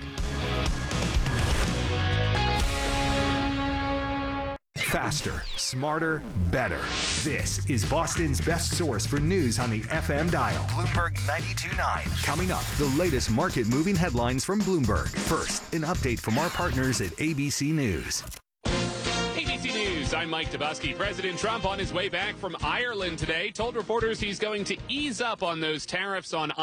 [SPEAKER 20] Faster, smarter, better. This is Boston's best source for news on the F M dial. Bloomberg ninety-two point nine. Coming up, the latest market-moving headlines from Bloomberg. First, an update from our partners at A B C News.
[SPEAKER 4] A B C News, I'm Mike Dubusky. President Trump on his way back from Ireland today told reporters he's going to ease up on those tariffs on